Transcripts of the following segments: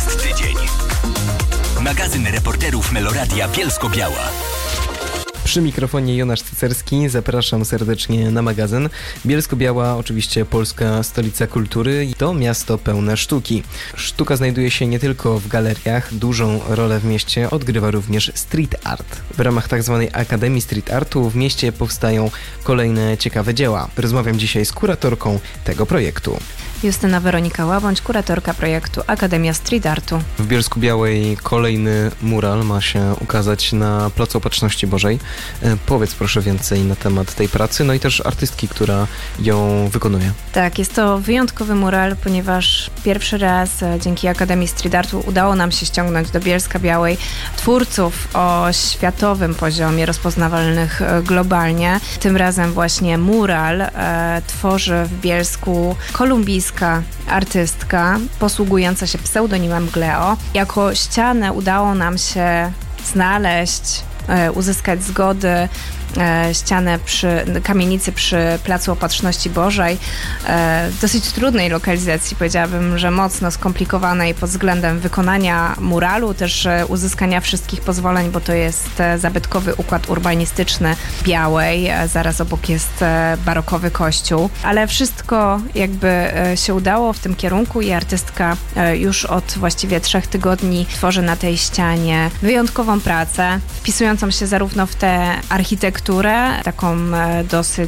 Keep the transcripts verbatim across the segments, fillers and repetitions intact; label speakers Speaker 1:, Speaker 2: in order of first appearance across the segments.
Speaker 1: jest tydzień. Magazyn reporterów Meloradia Bielsko-Biała.
Speaker 2: Przy mikrofonie Jonasz Cycerski, zapraszam serdecznie na magazyn. Bielsko-Biała, oczywiście polska stolica kultury i to miasto pełne sztuki. Sztuka znajduje się nie tylko w galeriach, dużą rolę w mieście odgrywa również street art. W ramach tzw. Akademii Street Artu w mieście powstają kolejne ciekawe dzieła. Rozmawiam dzisiaj z kuratorką tego projektu.
Speaker 3: Justyna Weronika Łabądź, kuratorka projektu Akademia Street Artu.
Speaker 2: W Bielsku-Białej kolejny mural ma się ukazać na Placu Opatrzności Bożej. Powiedz proszę więcej na temat tej pracy, no i też artystki, która ją wykonuje.
Speaker 3: Tak, jest to wyjątkowy mural, ponieważ pierwszy raz dzięki Akademii Street Artu udało nam się ściągnąć do Bielska-Białej twórców o światowym poziomie, rozpoznawalnych globalnie. Tym razem właśnie mural e, tworzy w Bielsku kolumbijska artystka posługująca się pseudonimem Gleo. Jako ścianę udało nam się znaleźć, uzyskać zgody ścianę przy kamienicy przy Placu Opatrzności Bożej. W dosyć trudnej lokalizacji, powiedziałabym, że mocno skomplikowanej pod względem wykonania muralu, też uzyskania wszystkich pozwoleń, bo to jest zabytkowy układ urbanistyczny Białej. Zaraz obok jest barokowy kościół. Ale wszystko jakby się udało w tym kierunku i artystka już od właściwie trzech tygodni tworzy na tej ścianie wyjątkową pracę, wpisującą się zarówno w tę architekturę, taką dosyć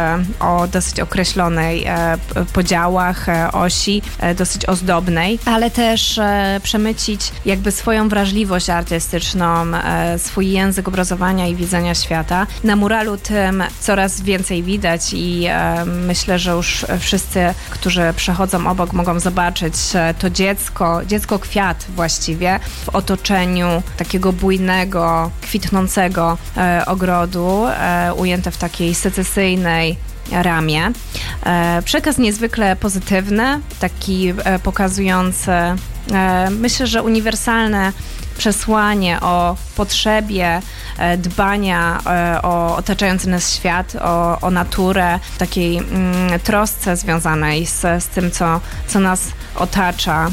Speaker 3: o dosyć określonej podziałach osi, dosyć ozdobnej, ale też przemycić jakby swoją wrażliwość artystyczną, swój język obrazowania i widzenia świata. Na muralu tym coraz więcej widać i myślę, że już wszyscy, którzy przechodzą obok, mogą zobaczyć to dziecko, dziecko kwiat właściwie w otoczeniu takiego bujnego, kwitnącego ogrodu, ujęte w takiej secesyjnej ramie. Przekaz niezwykle pozytywny, taki pokazujący, myślę, że uniwersalne przesłanie o potrzebie dbania o otaczający nas świat, o, o naturę, takiej mm, trosce związanej z, z tym, co, co nas otacza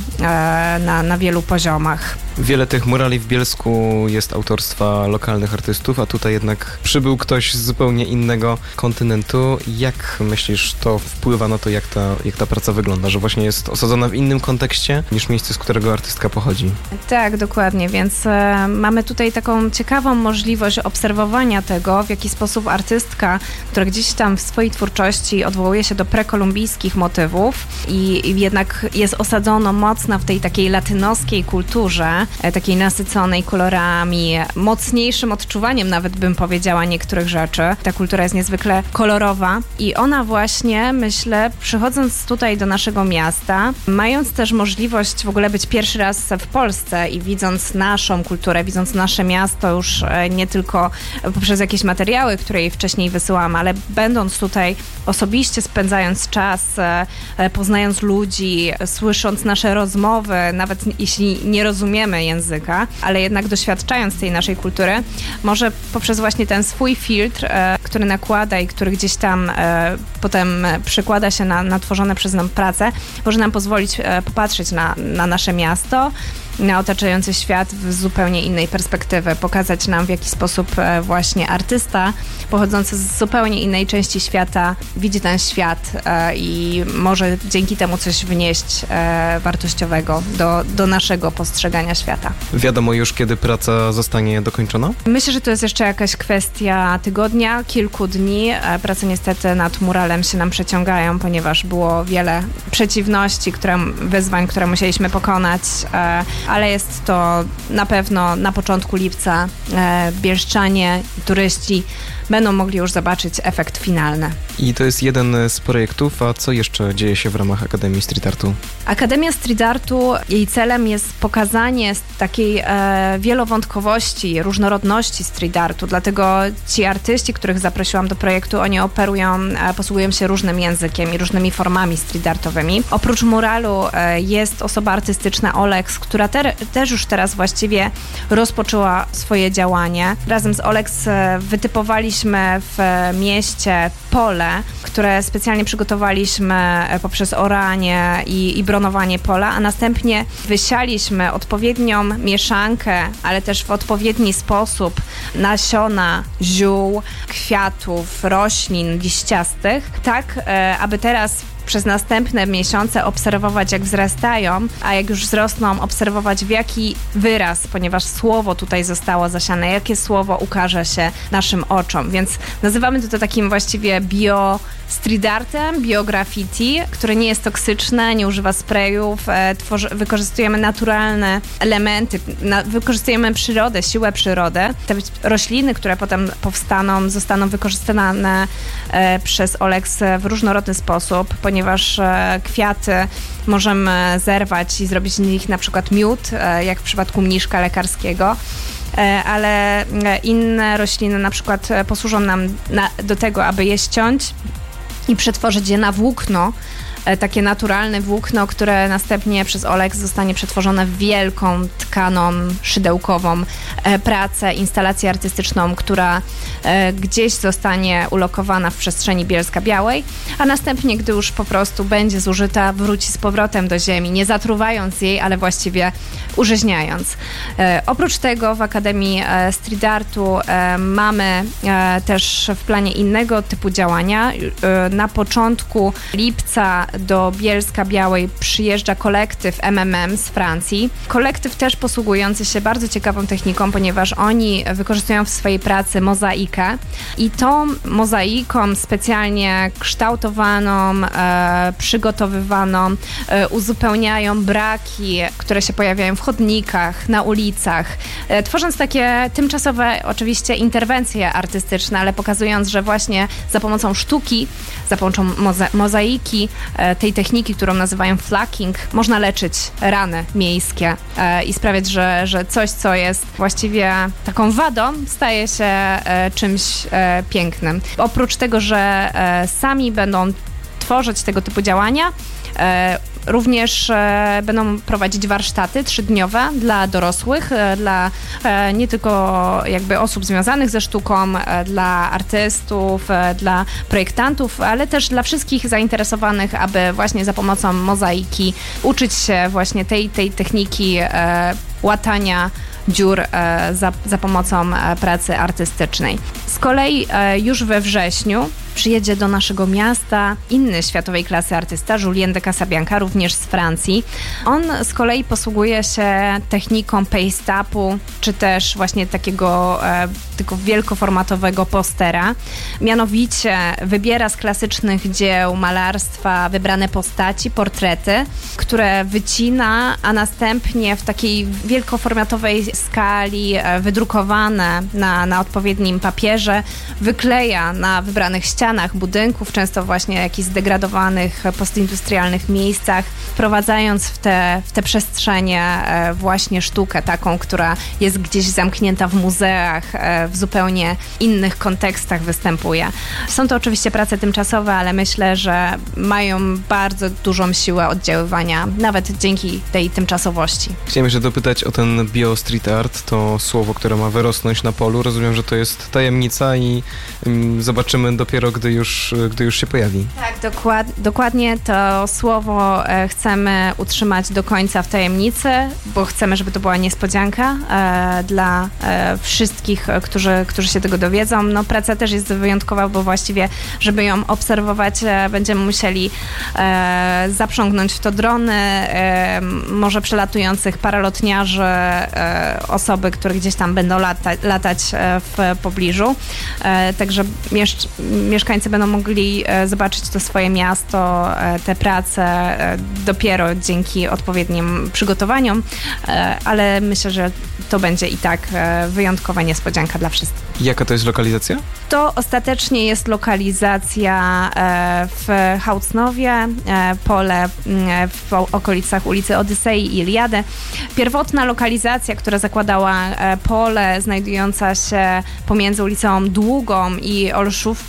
Speaker 3: na, na wielu poziomach.
Speaker 2: Wiele tych murali w Bielsku jest autorstwa lokalnych artystów, a tutaj jednak przybył ktoś z zupełnie innego kontynentu. Jak myślisz, to wpływa na to, jak ta, jak ta praca wygląda, że właśnie jest osadzona w innym kontekście niż miejsce, z którego artystka pochodzi?
Speaker 3: Tak, dokładnie, więc e, mamy tutaj taką ciekawą możliwość obserwowania tego, w jaki sposób artystka, która gdzieś tam w swojej twórczości odwołuje się do prekolumbijskich motywów i, i jednak jest osadzona mocno w tej takiej latynoskiej kulturze, takiej nasyconej kolorami, mocniejszym odczuwaniem nawet bym powiedziała niektórych rzeczy. Ta kultura jest niezwykle kolorowa i ona właśnie, myślę, przychodząc tutaj do naszego miasta, mając też możliwość w ogóle być pierwszy raz w Polsce i widząc naszą kulturę, widząc nasze miasto już nie tylko poprzez jakieś materiały, które jej wcześniej wysyłam, ale będąc tutaj osobiście, spędzając czas, poznając ludzi, słysząc nasze rozmowy, nawet jeśli nie rozumiemy języka, ale jednak doświadczając tej naszej kultury, może poprzez właśnie ten swój filtr, e, który nakłada i który gdzieś tam e, potem przekłada się na, na tworzone przez nas pracę, może nam pozwolić e, popatrzeć na, na nasze miasto, na otaczający świat z zupełnie innej perspektywy, pokazać nam, w jaki sposób właśnie artysta pochodzący z zupełnie innej części świata widzi ten świat e, i może dzięki temu coś wnieść e, wartościowego do, do naszego postrzegania świata.
Speaker 2: Wiadomo już, kiedy praca zostanie dokończona?
Speaker 3: Myślę, że to jest jeszcze jakaś kwestia tygodnia, kilku dni. E, prace niestety nad muralem się nam przeciągają, ponieważ było wiele przeciwności, które, wyzwań, które musieliśmy pokonać, e, ale jest to na pewno na początku lipca e, bielszczanie i turyści będą mogli już zobaczyć efekt finalny.
Speaker 2: I to jest jeden z projektów, a co jeszcze dzieje się w ramach Akademii Street Artu?
Speaker 3: Akademia Street Artu, jej celem jest pokazanie takiej e, wielowątkowości, różnorodności street artu, dlatego ci artyści, których zaprosiłam do projektu, oni operują, e, posługują się różnym językiem i różnymi formami street artowymi. Oprócz muralu e, jest osoba artystyczna Olex, która te, też już teraz właściwie rozpoczęła swoje działanie. Razem z Olex e, wytypowaliśmy Mieliśmy w mieście pole, które specjalnie przygotowaliśmy poprzez oranie i, i bronowanie pola, a następnie wysialiśmy odpowiednią mieszankę, ale też w odpowiedni sposób nasiona ziół, kwiatów, roślin liściastych, tak aby teraz przez następne miesiące obserwować, jak wzrastają, a jak już wzrosną, obserwować, w jaki wyraz, ponieważ słowo tutaj zostało zasiane, jakie słowo ukaże się naszym oczom. Więc nazywamy to takim właściwie bio street artem, biograffiti, które nie jest toksyczne, nie używa sprayów, e, tworzy, wykorzystujemy naturalne elementy, na, wykorzystujemy przyrodę, siłę przyrody. Te rośliny, które potem powstaną, zostaną wykorzystane e, przez Olex w różnorodny sposób, ponieważ e, kwiaty możemy zerwać i zrobić z nich na przykład miód, e, jak w przypadku mniszka lekarskiego. Ale inne rośliny na przykład posłużą nam na, do tego, aby je ściąć i przetworzyć je na włókno, takie naturalne włókno, które następnie przez Olex zostanie przetworzone w wielką, tkaną, szydełkową pracę, instalację artystyczną, która gdzieś zostanie ulokowana w przestrzeni Bielska-Białej, a następnie, gdy już po prostu będzie zużyta, wróci z powrotem do ziemi, nie zatruwając jej, ale właściwie urzeźniając. Oprócz tego w Akademii Street Artu mamy też w planie innego typu działania. Na początku lipca do Bielska-Białej przyjeżdża kolektyw M M M z Francji. Kolektyw też posługujący się bardzo ciekawą techniką, ponieważ oni wykorzystują w swojej pracy mozaikę i tą mozaiką specjalnie kształtowaną, e, przygotowywaną e, uzupełniają braki, które się pojawiają w chodnikach, na ulicach, e, tworząc takie tymczasowe oczywiście interwencje artystyczne, ale pokazując, że właśnie za pomocą sztuki, za pomocą moza- mozaiki, tej techniki, którą nazywają flacking, można leczyć rany miejskie e, i sprawiać, że, że coś, co jest właściwie taką wadą, staje się e, czymś e, pięknym. Oprócz tego, że e, sami będą tworzyć tego typu działania, e, również e, będą prowadzić warsztaty trzydniowe dla dorosłych, e, dla e, nie tylko jakby osób związanych ze sztuką, e, dla artystów, e, dla projektantów, ale też dla wszystkich zainteresowanych, aby właśnie za pomocą mozaiki uczyć się właśnie tej, tej techniki e, łatania dziur e, za, za pomocą e, pracy artystycznej. Z kolei e, już we wrześniu przyjedzie do naszego miasta inny światowej klasy artysta, Julien de Casabianca, również z Francji. On z kolei posługuje się techniką paste-upu, czy też właśnie takiego e, tylko wielkoformatowego postera. Mianowicie wybiera z klasycznych dzieł malarstwa wybrane postaci, portrety, które wycina, a następnie w takiej wielkoformatowej skali e, wydrukowane na, na odpowiednim papierze wykleja na wybranych ścianach budynków, często właśnie jakichś zdegradowanych, postindustrialnych miejscach, wprowadzając w te, w te przestrzenie właśnie sztukę taką, która jest gdzieś zamknięta w muzeach, w zupełnie innych kontekstach występuje. Są to oczywiście prace tymczasowe, ale myślę, że mają bardzo dużą siłę oddziaływania, nawet dzięki tej tymczasowości.
Speaker 2: Chciałem jeszcze dopytać o ten bio street art, to słowo, które ma wyrosnąć na polu. Rozumiem, że to jest tajemnica i um, zobaczymy dopiero gdy już, gdy już się pojawi.
Speaker 3: Tak, dokład, dokładnie to słowo e, chcemy utrzymać do końca w tajemnicy, bo chcemy, żeby to była niespodzianka e, dla e, wszystkich, którzy, którzy się tego dowiedzą. No, praca też jest wyjątkowa, bo właściwie, żeby ją obserwować, e, będziemy musieli e, zaprzągnąć w to drony, e, może przelatujących paralotniarzy, e, osoby, które gdzieś tam będą lata, latać e, w pobliżu. E, także mieszk- mieszkańcy będą mogli e, zobaczyć to swoje miasto, e, te prace e, dopiero dzięki odpowiednim przygotowaniom, e, ale myślę, że to będzie i tak e, wyjątkowa niespodzianka dla wszystkich.
Speaker 2: Jaka to jest lokalizacja?
Speaker 3: To ostatecznie jest lokalizacja e, w Hałcnowie, e, pole e, w okolicach ulicy Odysei i Iliady. Pierwotna lokalizacja, która zakładała e, pole znajdująca się pomiędzy ulicą Długą i Olszówki,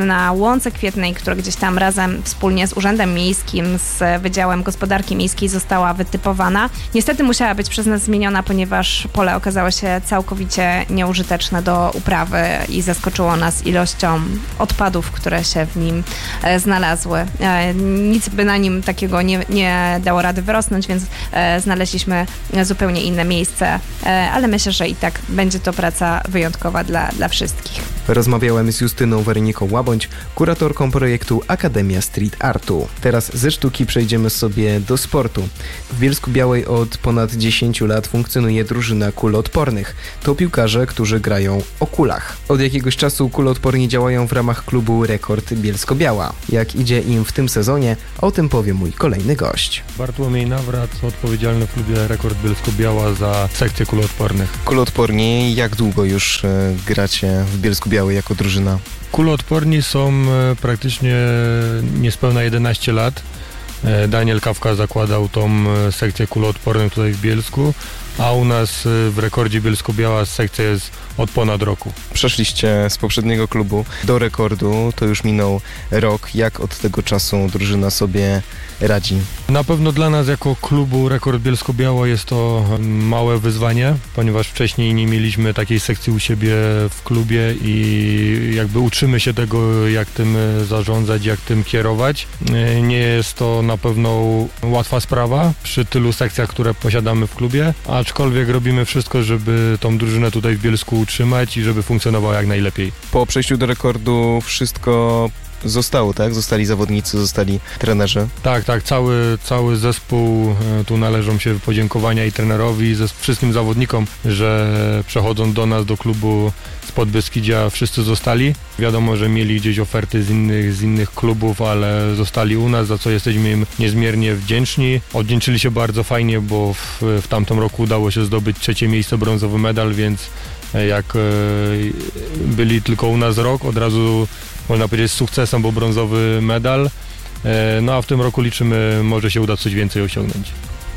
Speaker 3: na Łące Kwietnej, która gdzieś tam razem wspólnie z Urzędem Miejskim, z Wydziałem Gospodarki Miejskiej została wytypowana. Niestety musiała być przez nas zmieniona, ponieważ pole okazało się całkowicie nieużyteczne do uprawy i zaskoczyło nas ilością odpadów, które się w nim e, znalazły. E, nic by na nim takiego nie, nie dało rady wyrosnąć, więc e, znaleźliśmy zupełnie inne miejsce, e, ale myślę, że i tak będzie to praca wyjątkowa dla, dla wszystkich.
Speaker 2: Rozmawiałem z Justyną Wereniką-Łabądź, kuratorką projektu Akademia Street Artu. Teraz ze sztuki przejdziemy sobie do sportu. W Bielsku-Białej od ponad dziesięciu lat funkcjonuje drużyna kuloodpornych. To piłkarze, którzy grają o kulach. Od jakiegoś czasu kuloodporni działają w ramach klubu Rekord Bielsko-Biała. Jak idzie im w tym sezonie, o tym powie mój kolejny gość.
Speaker 4: Bartłomiej Nawrat, odpowiedzialny w klubie Rekord Bielsko-Biała za sekcję kuloodpornych.
Speaker 2: Kuloodporni, jak długo już e, gracie w Bielsku-Białej jako drużyna?
Speaker 4: Kuloodporni są e, praktycznie niespełna jedenaście lat. E, Daniel Kawka zakładał tą e, sekcję kuloodpornych tutaj w Bielsku, a u nas e, w Rekordzie Bielsko-Biała sekcja jest od ponad roku.
Speaker 2: Przeszliście z poprzedniego klubu do Rekordu, to już minął rok. Jak od tego czasu drużyna sobie radzi?
Speaker 4: Na pewno dla nas jako klubu Rekord Bielsko-Biała jest to małe wyzwanie, ponieważ wcześniej nie mieliśmy takiej sekcji u siebie w klubie i jakby uczymy się tego, jak tym zarządzać, jak tym kierować. Nie jest to na pewno łatwa sprawa przy tylu sekcjach, które posiadamy w klubie, aczkolwiek robimy wszystko, żeby tą drużynę tutaj w Bielsku utrzymać i żeby funkcjonowała jak najlepiej.
Speaker 2: Po przejściu do Rekordu wszystko zostało, tak? Zostali zawodnicy, zostali trenerzy.
Speaker 4: Tak, tak, cały, cały zespół, tu należą się podziękowania i trenerowi, i ze wszystkim zawodnikom, że przechodząc do nas, do klubu z Podbeskidzia, wszyscy zostali. Wiadomo, że mieli gdzieś oferty z innych, z innych klubów, ale zostali u nas, za co jesteśmy im niezmiernie wdzięczni. Odwdzięczyli się bardzo fajnie, bo w, w tamtym roku udało się zdobyć trzecie miejsce, brązowy medal, więc jak byli tylko u nas rok, od razu można powiedzieć z sukcesem, bo brązowy medal. No a w tym roku liczymy, może się uda coś więcej osiągnąć.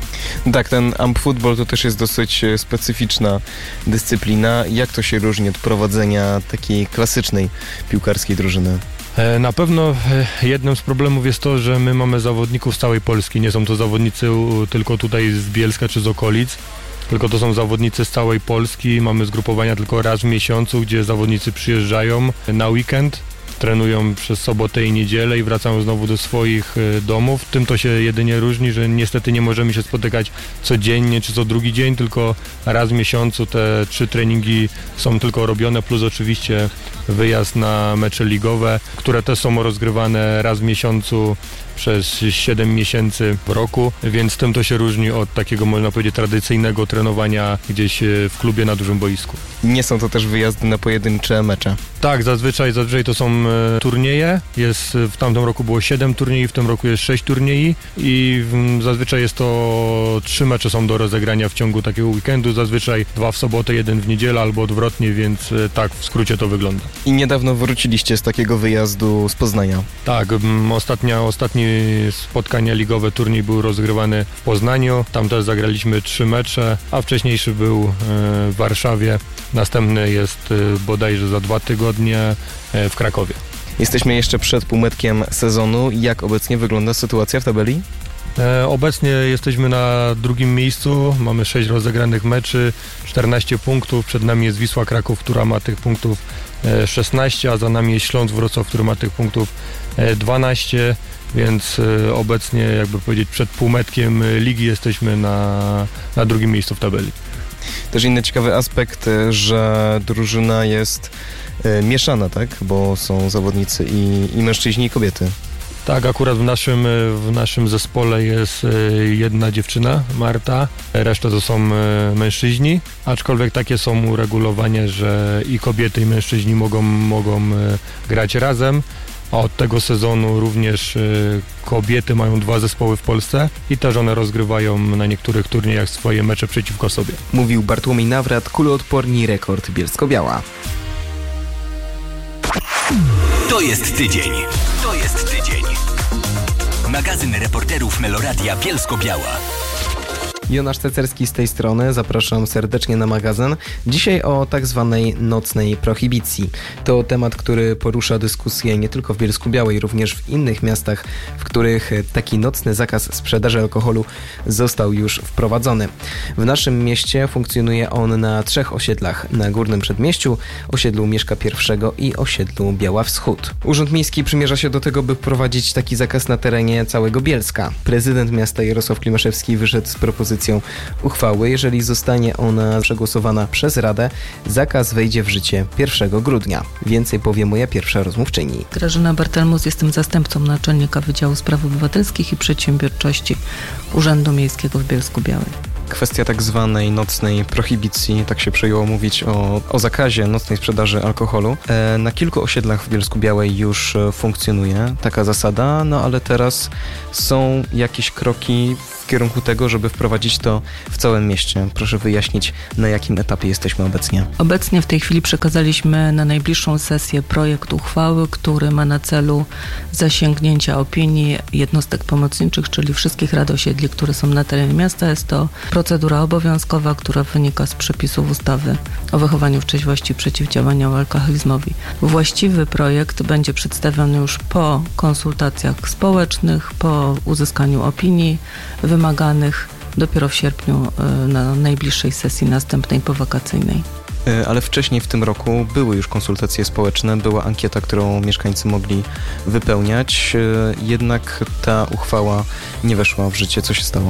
Speaker 2: Tak, ten amp football to też jest dosyć specyficzna dyscyplina. Jak to się różni od prowadzenia takiej klasycznej piłkarskiej drużyny?
Speaker 4: Na pewno jednym z problemów jest to, że my mamy zawodników z całej Polski. Nie są to zawodnicy tylko tutaj z Bielska czy z okolic, tylko to są zawodnicy z całej Polski. Mamy zgrupowania tylko raz w miesiącu, gdzie zawodnicy przyjeżdżają na weekend, trenują przez sobotę i niedzielę i wracają znowu do swoich domów. Tym to się jedynie różni, że niestety nie możemy się spotykać codziennie czy co drugi dzień, tylko raz w miesiącu te trzy treningi są tylko robione, plus oczywiście wyjazd na mecze ligowe, które też są rozgrywane raz w miesiącu przez siedem miesięcy w roku, więc tym to się różni od takiego, można powiedzieć, tradycyjnego trenowania gdzieś w klubie na dużym boisku.
Speaker 2: Nie są to też wyjazdy na pojedyncze mecze?
Speaker 4: Tak, zazwyczaj, zazwyczaj to są e, turnieje. Jest, w tamtym roku było siedem turniejów, w tym roku jest sześć turniejów i w, zazwyczaj jest to trzy mecze są do rozegrania w ciągu takiego weekendu, zazwyczaj dwa w sobotę, jeden w niedzielę albo odwrotnie, więc e, tak w skrócie to wygląda.
Speaker 2: I niedawno wróciliście z takiego wyjazdu z Poznania?
Speaker 4: Tak, m, ostatnia, ostatnie spotkania ligowe, turniej był rozgrywany w Poznaniu, tam też zagraliśmy trzy mecze, a wcześniejszy był e, w Warszawie, następny jest e, bodajże za dwa tygodnie e, w Krakowie.
Speaker 2: Jesteśmy jeszcze przed półmetkiem sezonu. Jak obecnie wygląda sytuacja w tabeli?
Speaker 4: E, obecnie jesteśmy na drugim miejscu, mamy sześć rozegranych meczy, czternaście punktów, przed nami jest Wisła Kraków, która ma tych punktów e, szesnaście, a za nami jest Śląsk Wrocław, który ma tych punktów e, dwanaście, więc e, obecnie, jakby powiedzieć, przed półmetkiem ligi jesteśmy na, na drugim miejscu w tabeli.
Speaker 2: Też inny ciekawy aspekt, że drużyna jest e, mieszana, tak? Bo są zawodnicy i, i mężczyźni, i kobiety.
Speaker 4: Tak, akurat w naszym, w naszym zespole jest jedna dziewczyna, Marta, reszta to są mężczyźni, aczkolwiek takie są uregulowania, że i kobiety, i mężczyźni mogą, mogą grać razem, a od tego sezonu również kobiety mają dwa zespoły w Polsce i też one rozgrywają na niektórych turniejach swoje mecze przeciwko sobie.
Speaker 2: Mówił Bartłomiej Nawrat, kuloodporni Rekord Bielsko-Biała.
Speaker 1: To jest tydzień. To jest tydzień. Magazyn reporterów Meloradia Bielsko-Biała.
Speaker 2: Jonasz Cecerski z tej strony, zapraszam serdecznie na magazyn. Dzisiaj o tak zwanej nocnej prohibicji. To temat, który porusza dyskusję nie tylko w Bielsku-Białej, również w innych miastach, w których taki nocny zakaz sprzedaży alkoholu został już wprowadzony. W naszym mieście funkcjonuje on na trzech osiedlach. Na Górnym Przedmieściu, osiedlu Mieszka pierwszego i osiedlu Biała Wschód. Urząd Miejski przymierza się do tego, by wprowadzić taki zakaz na terenie całego Bielska. Prezydent miasta Jarosław Klimaszewski wyszedł z propozycją uchwały. Jeżeli zostanie ona przegłosowana przez Radę, zakaz wejdzie w życie pierwszego grudnia. Więcej powie moja pierwsza rozmówczyni.
Speaker 5: Grażyna Bartelmus, jestem zastępcą naczelnika Wydziału Spraw Obywatelskich i Przedsiębiorczości Urzędu Miejskiego w Bielsku-Białej.
Speaker 2: Kwestia tak zwanej nocnej prohibicji, tak się przyjęło mówić o, o zakazie nocnej sprzedaży alkoholu. E, na kilku osiedlach w Bielsku-Białej już funkcjonuje taka zasada, no ale teraz są jakieś kroki w kierunku tego, żeby wprowadzić to w całym mieście. Proszę wyjaśnić, na jakim etapie jesteśmy obecnie.
Speaker 5: Obecnie w tej chwili przekazaliśmy na najbliższą sesję projekt uchwały, który ma na celu zasięgnięcia opinii jednostek pomocniczych, czyli wszystkich rad osiedli, które są na terenie miasta. Jest to procedura obowiązkowa, która wynika z przepisów ustawy o wychowaniu w trzeźwości i przeciwdziałaniu alkoholizmowi. Właściwy projekt będzie przedstawiony już po konsultacjach społecznych, po uzyskaniu opinii wymaganych dopiero w sierpniu na najbliższej sesji następnej powakacyjnej.
Speaker 2: Ale wcześniej w tym roku były już konsultacje społeczne, była ankieta, którą mieszkańcy mogli wypełniać, jednak ta uchwała nie weszła w życie. Co się stało?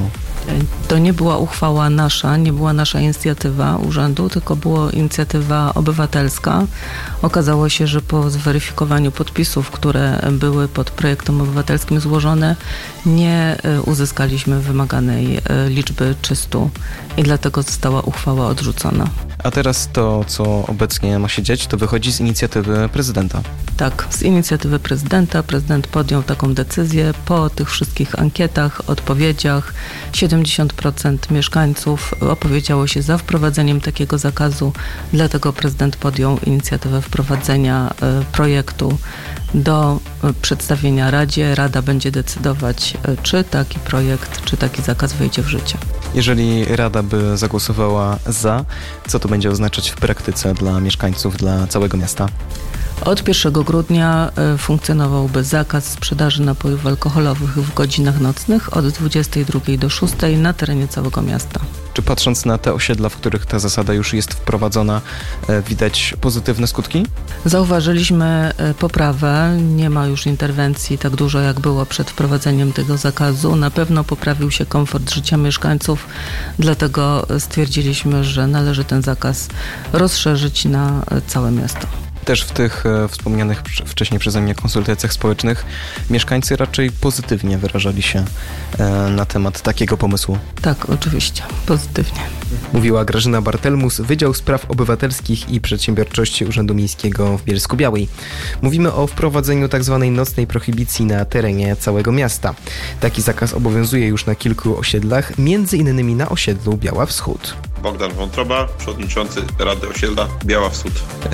Speaker 5: To nie była uchwała nasza, nie była nasza inicjatywa urzędu, tylko była inicjatywa obywatelska. Okazało się, że po zweryfikowaniu podpisów, które były pod projektem obywatelskim złożone, nie uzyskaliśmy wymaganej liczby trzystu i dlatego została uchwała odrzucona.
Speaker 2: A teraz to, co obecnie ma się dziać, to wychodzi z inicjatywy prezydenta.
Speaker 5: Tak, z inicjatywy prezydenta. Prezydent podjął taką decyzję po tych wszystkich ankietach, odpowiedziach. siedemdziesiąt procent mieszkańców opowiedziało się za wprowadzeniem takiego zakazu, dlatego prezydent podjął inicjatywę wprowadzenia projektu do przedstawienia Radzie. Rada będzie decydować, czy taki projekt, czy taki zakaz wejdzie w życie.
Speaker 2: Jeżeli Rada by zagłosowała za, co to będzie oznaczać w praktyce dla mieszkańców, dla całego miasta?
Speaker 5: Od pierwszego grudnia funkcjonowałby zakaz sprzedaży napojów alkoholowych w godzinach nocnych od dwudziestej drugiej do szóstej na terenie całego miasta.
Speaker 2: Czy patrząc na te osiedla, w których ta zasada już jest wprowadzona, widać pozytywne skutki?
Speaker 5: Zauważyliśmy poprawę. Nie ma już interwencji tak dużo, jak było przed wprowadzeniem tego zakazu. Na pewno poprawił się komfort życia mieszkańców, dlatego stwierdziliśmy, że należy ten zakaz rozszerzyć na całe miasto.
Speaker 2: Też w tych e, wspomnianych wcześniej przeze mnie konsultacjach społecznych mieszkańcy raczej pozytywnie wyrażali się e, na temat takiego pomysłu.
Speaker 5: Tak, oczywiście, pozytywnie.
Speaker 2: Mówiła Grażyna Bartelmus, Wydział Spraw Obywatelskich i Przedsiębiorczości Urzędu Miejskiego w Bielsku-Białej. Mówimy o wprowadzeniu tzw. nocnej prohibicji na terenie całego miasta. Taki zakaz obowiązuje już na kilku osiedlach, między innymi na osiedlu Biała Wschód.
Speaker 6: Bogdan Wątroba, przewodniczący Rady Osiedla Biała Wschód.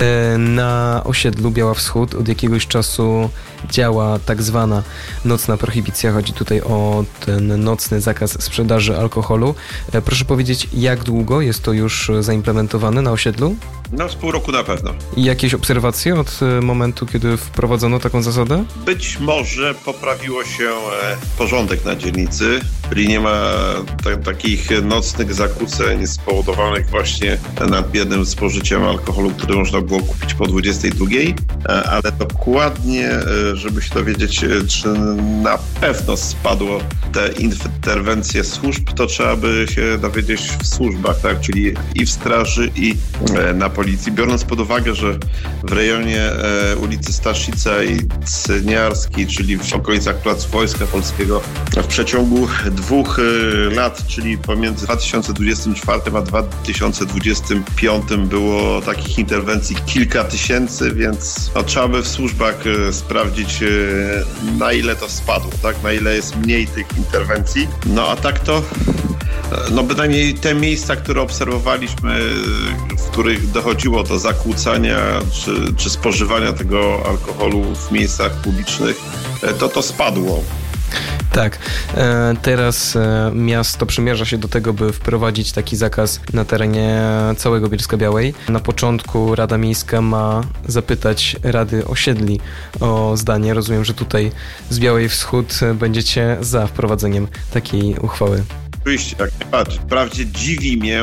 Speaker 2: Na osiedlu Biała Wschód od jakiegoś czasu działa tak zwana nocna prohibicja. Chodzi tutaj o ten nocny zakaz sprzedaży alkoholu. Proszę powiedzieć, jak długo jest to już zaimplementowane na osiedlu?
Speaker 6: No, z pół roku na pewno.
Speaker 2: I jakieś obserwacje od momentu, kiedy wprowadzono taką zasadę?
Speaker 6: Być może poprawiło się porządek na dzielnicy, czyli nie ma t- takich nocnych zakłóceń spowodowanych właśnie nadmiernym spożyciem alkoholu, który można było kupić po dwudziestej drugiej, ale dokładnie, żeby się dowiedzieć, czy na pewno spadło te interwencje służb, to trzeba by się dowiedzieć w służbach, tak, czyli i w straży, i na policji. Biorąc pod uwagę, że w rejonie e, ulicy Staszica i Cyniarskiej, czyli w okolicach Placu Wojska Polskiego, w przeciągu dwóch e, lat, czyli pomiędzy dwa tysiące dwudziestym czwartym a dwa tysiące dwudziestym piątym było takich interwencji kilka tysięcy, więc no, trzeba by w służbach e, sprawdzić, e, na ile to spadło, tak? Na ile jest mniej tych interwencji. No a tak to no bynajmniej te miejsca, które obserwowaliśmy, w których dochodziło do zakłócania czy, czy spożywania tego alkoholu w miejscach publicznych, to to spadło.
Speaker 2: Tak. Teraz miasto przymierza się do tego, by wprowadzić taki zakaz na terenie całego Bielska-Białej. Na początku Rada Miejska ma zapytać Rady Osiedli o zdanie. Rozumiem, że tutaj z Białej Wschód będziecie za wprowadzeniem takiej uchwały.
Speaker 6: Oczywiście, jak najbardziej. Wprawdzie dziwi mnie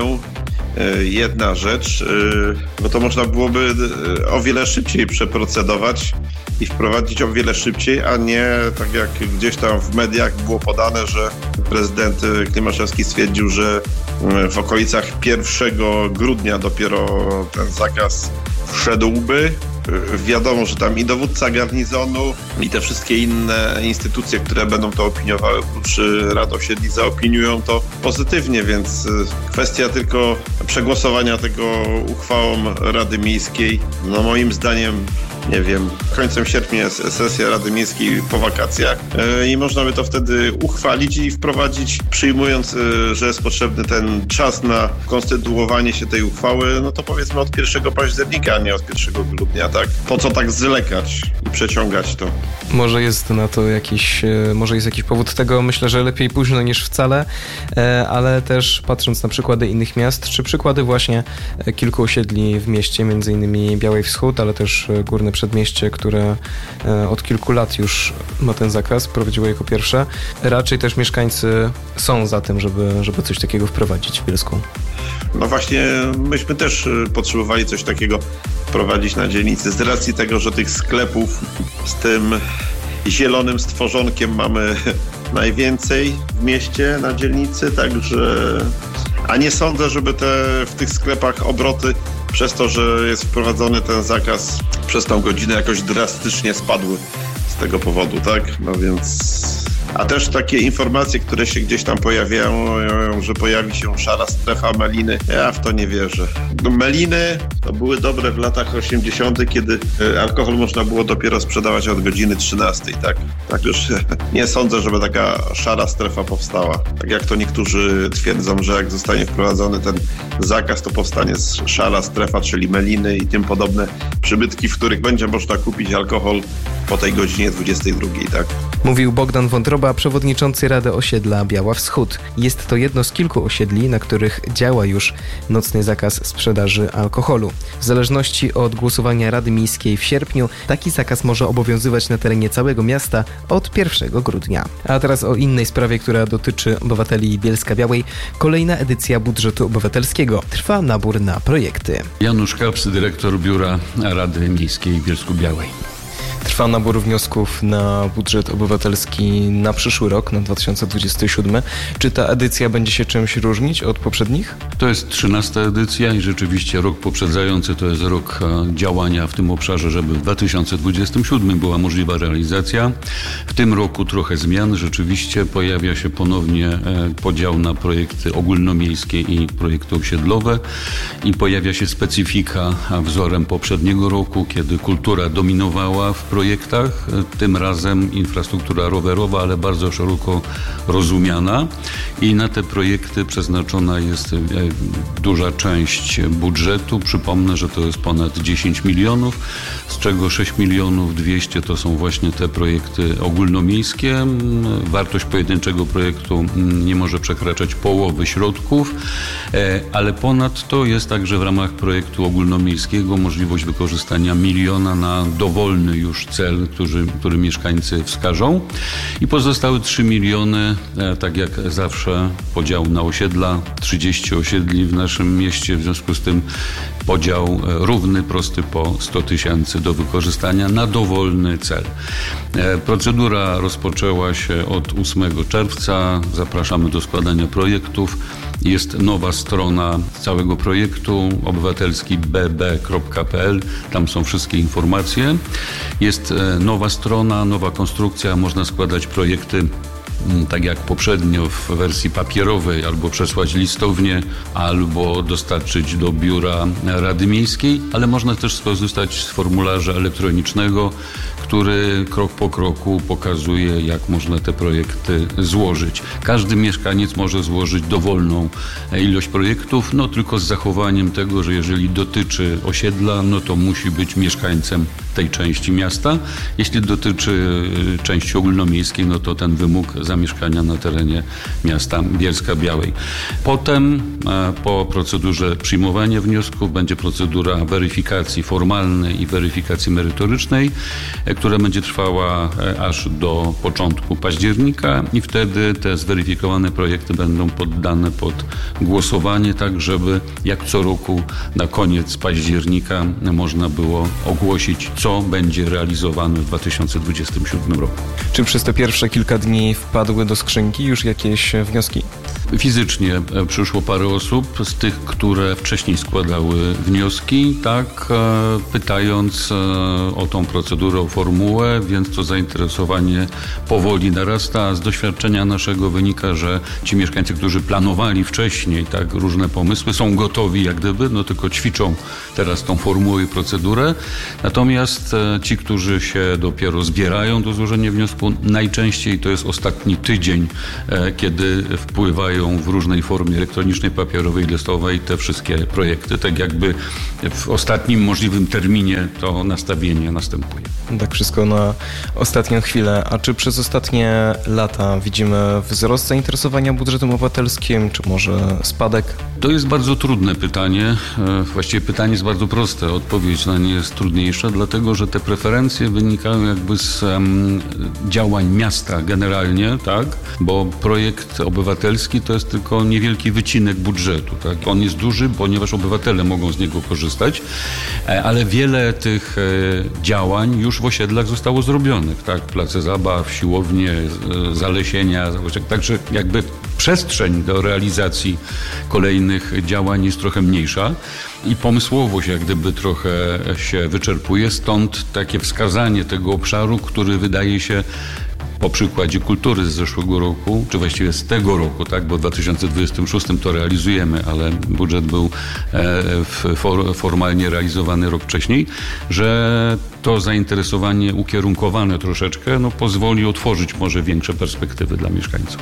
Speaker 6: jedna rzecz, bo to można byłoby o wiele szybciej przeprocedować i wprowadzić o wiele szybciej, a nie tak jak gdzieś tam w mediach było podane, że prezydent Klimaszewski stwierdził, że w okolicach pierwszego grudnia dopiero ten zakaz wszedłby. Wiadomo, że tam i dowódca garnizonu, i te wszystkie inne instytucje, które będą to opiniowały, oprócz Rad Osiedli, zaopiniują to pozytywnie, więc kwestia tylko przegłosowania tego uchwałą Rady Miejskiej. No moim zdaniem, nie wiem, końcem sierpnia jest sesja Rady Miejskiej po wakacjach i można by to wtedy uchwalić i wprowadzić, przyjmując, że jest potrzebny ten czas na konstytuowanie się tej uchwały, no to powiedzmy od pierwszego października, a nie od pierwszego grudnia, tak? Po co tak zwlekać i przeciągać to?
Speaker 2: Może jest na to jakiś, może jest jakiś powód tego, myślę, że lepiej późno niż wcale, ale też patrząc na przykłady innych miast, czy przykłady właśnie kilku osiedli w mieście, między innymi Białej Wschód, ale też Górne Przedmieście, które od kilku lat już ma ten zakaz, prowadziło jako pierwsze. Raczej też mieszkańcy są za tym, żeby, żeby coś takiego wprowadzić w Bielsku.
Speaker 6: No właśnie, myśmy też potrzebowali coś takiego wprowadzić na dzielnicy. Z racji tego, że tych sklepów z tym zielonym stworzonkiem mamy najwięcej w mieście na dzielnicy, także... A nie sądzę, żeby te w tych sklepach obroty przez to, że jest wprowadzony ten zakaz przez tą godzinę jakoś drastycznie spadły z tego powodu, tak? No więc... A też takie informacje, które się gdzieś tam pojawiają, że pojawi się szara strefa meliny. Ja w to nie wierzę. No, meliny to były dobre w latach osiemdziesiątych, kiedy alkohol można było dopiero sprzedawać od godziny trzynastej, tak? Tak już nie sądzę, żeby taka szara strefa powstała. Tak jak to niektórzy twierdzą, że jak zostanie wprowadzony ten zakaz, to powstanie szara strefa, czyli meliny i tym podobne przybytki, w których będzie można kupić alkohol po tej godzinie dwudziestej drugiej, tak?
Speaker 2: Mówił Bogdan Wątroba, przewodniczący Rady Osiedla Biała Wschód. Jest to jedno z kilku osiedli, na których działa już nocny zakaz sprzedaży alkoholu. W zależności od głosowania Rady Miejskiej w sierpniu, taki zakaz może obowiązywać na terenie całego miasta od pierwszego grudnia. A teraz o innej sprawie, która dotyczy obywateli Bielska-Białej. Kolejna edycja budżetu obywatelskiego. Trwa nabór na projekty.
Speaker 7: Janusz Kapsy, dyrektor Biura Rady Miejskiej w Bielsku-Białej.
Speaker 2: Trwa nabór wniosków na budżet obywatelski na przyszły rok, na dwa tysiące dwudziesty siódmy. Czy ta edycja będzie się czymś różnić od poprzednich?
Speaker 7: To jest trzynasta edycja i rzeczywiście rok poprzedzający to jest rok działania w tym obszarze, żeby w dwa tysiące dwudziestym siódmym była możliwa realizacja. W tym roku trochę zmian. Rzeczywiście pojawia się ponownie podział na projekty ogólnomiejskie i projekty osiedlowe i pojawia się specyfika wzorem poprzedniego roku, kiedy kultura dominowała w projektach, tym razem infrastruktura rowerowa, ale bardzo szeroko rozumiana i na te projekty przeznaczona jest duża część budżetu. Przypomnę, że to jest ponad dziesięć milionów, z czego sześć milionów dwieście to są właśnie te projekty ogólnomiejskie. Wartość pojedynczego projektu nie może przekraczać połowy środków, ale ponadto jest także w ramach projektu ogólnomiejskiego możliwość wykorzystania miliona na dowolny już cel, który, który mieszkańcy wskażą i pozostałe trzy miliony, tak jak zawsze podział na osiedla, trzydzieści osiedli w naszym mieście, w związku z tym podział równy, prosty po sto tysięcy do wykorzystania na dowolny cel. Procedura rozpoczęła się od ósmego czerwca, zapraszamy do składania projektów. Jest nowa strona całego projektu, obywatelski b b kropka p l, tam są wszystkie informacje. Jest nowa strona, nowa konstrukcja, można składać projekty tak jak poprzednio w wersji papierowej, albo przesłać listownie, albo dostarczyć do biura Rady Miejskiej, ale można też skorzystać z formularza elektronicznego, który krok po kroku pokazuje, jak można te projekty złożyć. Każdy mieszkaniec może złożyć dowolną ilość projektów, no tylko z zachowaniem tego, że jeżeli dotyczy osiedla, no to musi być mieszkańcem tej części miasta. Jeśli dotyczy części ogólnomiejskiej, no to ten wymóg zamieszkania na terenie miasta Bielska-Białej. Potem po procedurze przyjmowania wniosków będzie procedura weryfikacji formalnej i weryfikacji merytorycznej, która będzie trwała aż do początku października i wtedy te zweryfikowane projekty będą poddane pod głosowanie, tak żeby jak co roku na koniec października można było ogłosić, co będzie realizowane w dwa tysiące dwudziestym siódmym roku.
Speaker 2: Czy przez te pierwsze kilka dni wpadły do skrzynki już jakieś wnioski?
Speaker 7: Fizycznie przyszło parę osób z tych, które wcześniej składały wnioski, tak, pytając o tą procedurę, o formułę, więc to zainteresowanie powoli narasta, a z doświadczenia naszego wynika, że ci mieszkańcy, którzy planowali wcześniej tak różne pomysły, są gotowi jak gdyby, no tylko ćwiczą teraz tą formułę i procedurę. Natomiast ci, którzy się dopiero zbierają do złożenia wniosku, najczęściej to jest ostatni tydzień, kiedy wpływają w różnej formie elektronicznej, papierowej, listowej te wszystkie projekty. Tak jakby w ostatnim możliwym terminie to nastawienie następuje.
Speaker 2: Tak wszystko na ostatnią chwilę. A czy przez ostatnie lata widzimy wzrost zainteresowania budżetem obywatelskim, czy może spadek?
Speaker 7: To jest bardzo trudne pytanie. Właściwie pytanie jest bardzo proste. Odpowiedź na nie jest trudniejsza, dlatego że te preferencje wynikają jakby z um, działań miasta generalnie, tak? Bo projekt obywatelski to jest tylko niewielki wycinek budżetu, tak? On jest duży, ponieważ obywatele mogą z niego korzystać, ale wiele tych działań już w osiedlach zostało zrobionych, tak? Place zabaw, siłownie, zalesienia, także jakby przestrzeń do realizacji kolejnych działań jest trochę mniejsza i pomysłowość jak gdyby trochę się wyczerpuje, stąd takie wskazanie tego obszaru, który wydaje się po przykładzie kultury z zeszłego roku, czy właściwie z tego roku, tak, bo w dwa tysiące dwudziestym szóstym to realizujemy, ale budżet był e, formalnie realizowany rok wcześniej, że to zainteresowanie ukierunkowane troszeczkę no, pozwoli otworzyć może większe perspektywy dla mieszkańców.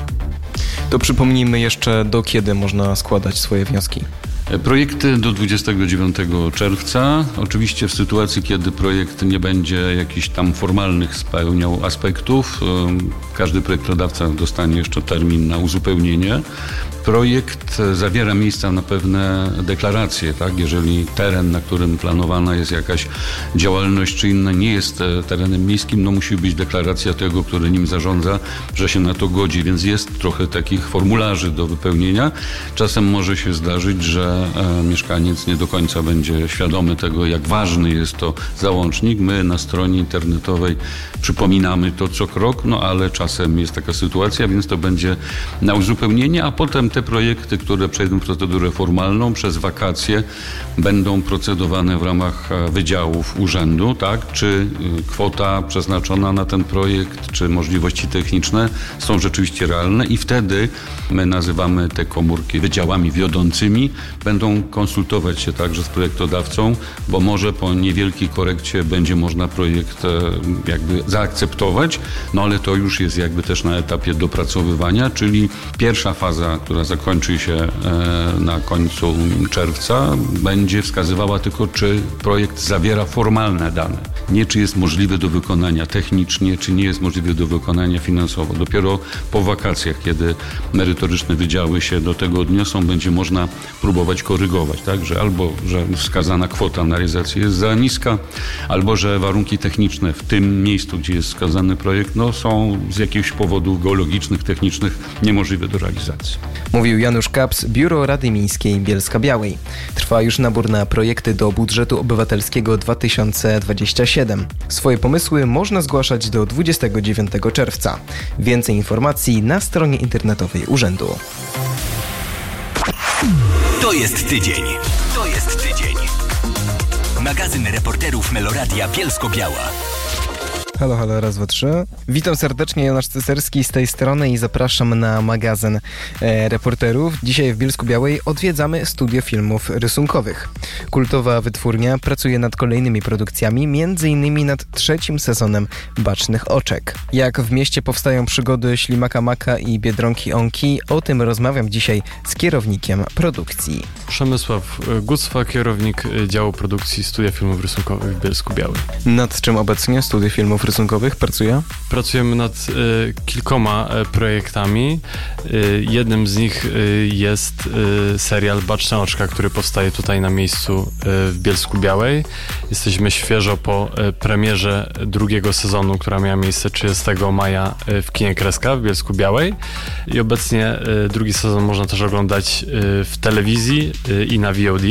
Speaker 2: To przypomnijmy jeszcze, do kiedy można składać swoje wnioski.
Speaker 7: Projekty do dwudziestego dziewiątego czerwca. Oczywiście w sytuacji, kiedy projekt nie będzie jakichś tam formalnych spełniał aspektów, każdy projektodawca dostanie jeszcze termin na uzupełnienie. Projekt zawiera miejsca na pewne deklaracje, tak? Jeżeli teren, na którym planowana jest jakaś działalność czy inna, nie jest terenem miejskim, no musi być deklaracja tego, który nim zarządza, że się na to godzi, więc jest trochę takich formularzy do wypełnienia. Czasem może się zdarzyć, że e, mieszkaniec nie do końca będzie świadomy tego, jak ważny jest to załącznik. My na stronie internetowej przypominamy to co krok, no ale czasem jest taka sytuacja, więc to będzie na uzupełnienie, a potem te projekty, które przejdą procedurę formalną przez wakacje, będą procedowane w ramach wydziałów urzędu, tak? Czy kwota przeznaczona na ten projekt, czy możliwości techniczne są rzeczywiście realne i wtedy my nazywamy te komórki wydziałami wiodącymi, będą konsultować się także z projektodawcą, bo może po niewielkiej korekcie będzie można projekt jakby zaakceptować, no ale to już jest jakby też na etapie dopracowywania, czyli pierwsza faza, która zakończy się na końcu czerwca, będzie wskazywała tylko, czy projekt zawiera formalne dane. Nie czy jest możliwy do wykonania technicznie, czy nie jest możliwy do wykonania finansowo. Dopiero po wakacjach, kiedy merytoryczne wydziały się do tego odniosą, będzie można próbować korygować, tak? Że albo, że wskazana kwota na realizację jest za niska, albo, że warunki techniczne w tym miejscu, gdzie jest wskazany projekt, no, są z jakichś powodów geologicznych, technicznych niemożliwe do realizacji.
Speaker 2: Mówił Janusz Kaps, Biuro Rady Miejskiej Bielska-Białej. Trwa już nabór na projekty do budżetu obywatelskiego dwa tysiące dwudziestego siódmego. Swoje pomysły można zgłaszać do dwudziestego dziewiątego czerwca. Więcej informacji na stronie internetowej urzędu.
Speaker 1: To jest tydzień. To jest tydzień. Magazyn reporterów Meloradia Bielsko-Biała.
Speaker 2: Halo, halo, raz, dwa, trzy. Witam serdecznie, Jonasz Ceserski z tej strony i zapraszam na magazyn e, reporterów. Dzisiaj w Bielsku-Białej odwiedzamy studio filmów rysunkowych. Kultowa wytwórnia pracuje nad kolejnymi produkcjami, między innymi nad trzecim sezonem Bacznych Oczek. Jak w mieście powstają przygody Ślimaka Maka i Biedronki Onki, o tym rozmawiam dzisiaj z kierownikiem produkcji.
Speaker 8: Przemysław Gucwa, kierownik działu produkcji Studia Filmów Rysunkowych w Bielsku-Białej.
Speaker 2: Nad czym obecnie studio filmów rysunkowych rysunkowych pracuje?
Speaker 8: Pracujemy nad y, kilkoma y, projektami. Y, jednym z nich y, jest y, serial Baczne Oczka, który powstaje tutaj na miejscu y, w Bielsku Białej. Jesteśmy świeżo po y, premierze drugiego sezonu, która miała miejsce trzydziestego maja y, w kinie Kreska w Bielsku Białej. I obecnie y, drugi sezon można też oglądać y, w telewizji y, i na V O D.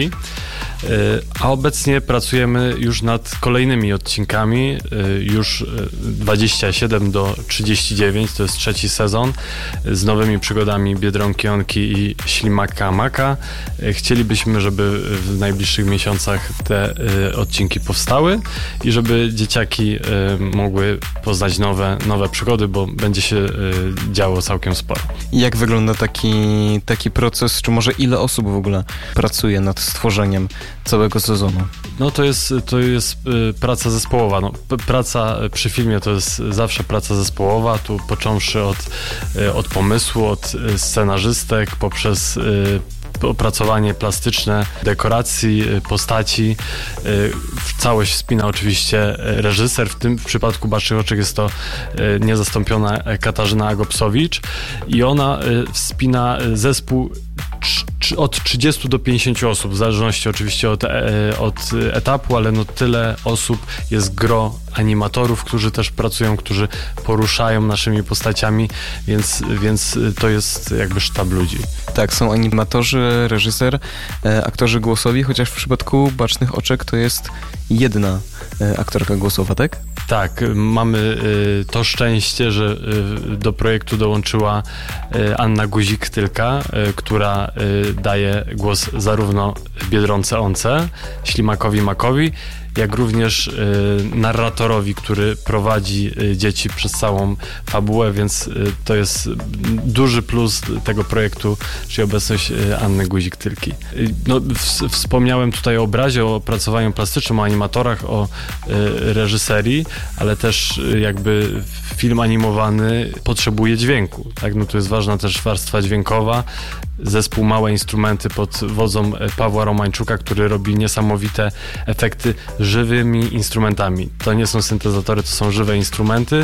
Speaker 8: A obecnie pracujemy już nad kolejnymi odcinkami, już dwadzieścia siedem do trzydziestu dziewięciu, to jest trzeci sezon, z nowymi przygodami Biedronki Onki i Ślimaka Maka. Chcielibyśmy, żeby w najbliższych miesiącach te odcinki powstały i żeby dzieciaki mogły poznać nowe, nowe przygody, bo będzie się działo całkiem sporo.
Speaker 2: I jak wygląda taki, taki proces, czy może ile osób w ogóle pracuje nad stworzeniem całego sezonu?
Speaker 8: No to jest, to jest y, praca zespołowa. No, p- praca przy filmie to jest zawsze praca zespołowa, tu począwszy od, y, od pomysłu, od y, scenarzystek, poprzez y, opracowanie plastyczne, dekoracji, postaci. W całość wspina oczywiście reżyser. W tym w przypadku Bacznych Oczek jest to niezastąpiona Katarzyna Agopsowicz i ona wspina zespół od trzydziestu do pięćdziesięciu osób, w zależności oczywiście od, od etapu, ale no tyle osób, jest gro animatorów, którzy też pracują, którzy poruszają naszymi postaciami, więc, więc to jest jakby sztab ludzi.
Speaker 2: Tak, są animatorzy, reżyser, e, aktorzy głosowi, chociaż w przypadku Bacznych Oczek to jest jedna e, aktorka głosowa, tak?
Speaker 8: Tak, mamy y, to szczęście, że y, do projektu dołączyła y, Anna Guzik-Tylka, y, która y, daje głos zarówno Biedronce Once, Ślimakowi Makowi, jak również y, narratorowi, który prowadzi y, dzieci przez całą fabułę, więc y, to jest duży plus tego projektu, czyli obecność y, Anny Guzik-Tylki. Y, no, w, wspomniałem tutaj o obrazie, o opracowaniu plastycznym, o animatorach, o y, reżyserii, ale też y, jakby film animowany potrzebuje dźwięku, tak? No, tu jest ważna też warstwa dźwiękowa. Zespół Małe Instrumenty pod wodzą Pawła Romańczuka, który robi niesamowite efekty żywymi instrumentami. To nie są syntezatory, to są żywe instrumenty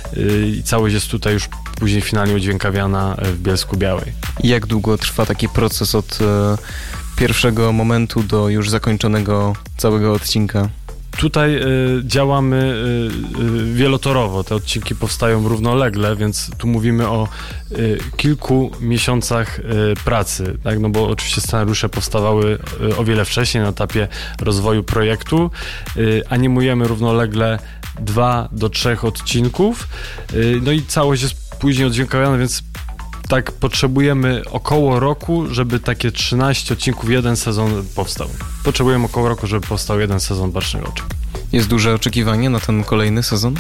Speaker 8: i całość jest tutaj już później finalnie udźwiękawiana w Bielsku Białej.
Speaker 2: I jak długo trwa taki proces od e, pierwszego momentu do już zakończonego całego odcinka?
Speaker 8: Tutaj y, działamy y, y, wielotorowo, te odcinki powstają równolegle, więc tu mówimy o y, kilku miesiącach y, pracy, tak? No bo oczywiście scenariusze powstawały y, o wiele wcześniej na etapie rozwoju projektu. Y, animujemy równolegle dwa do trzech odcinków, y, no i całość jest później oddźwiękowiona, więc tak potrzebujemy około roku, żeby takie trzynaście odcinków, jeden sezon powstał. Potrzebujemy około roku, żeby powstał jeden sezon Bacznych Oczek.
Speaker 2: Jest duże oczekiwanie na ten kolejny sezon?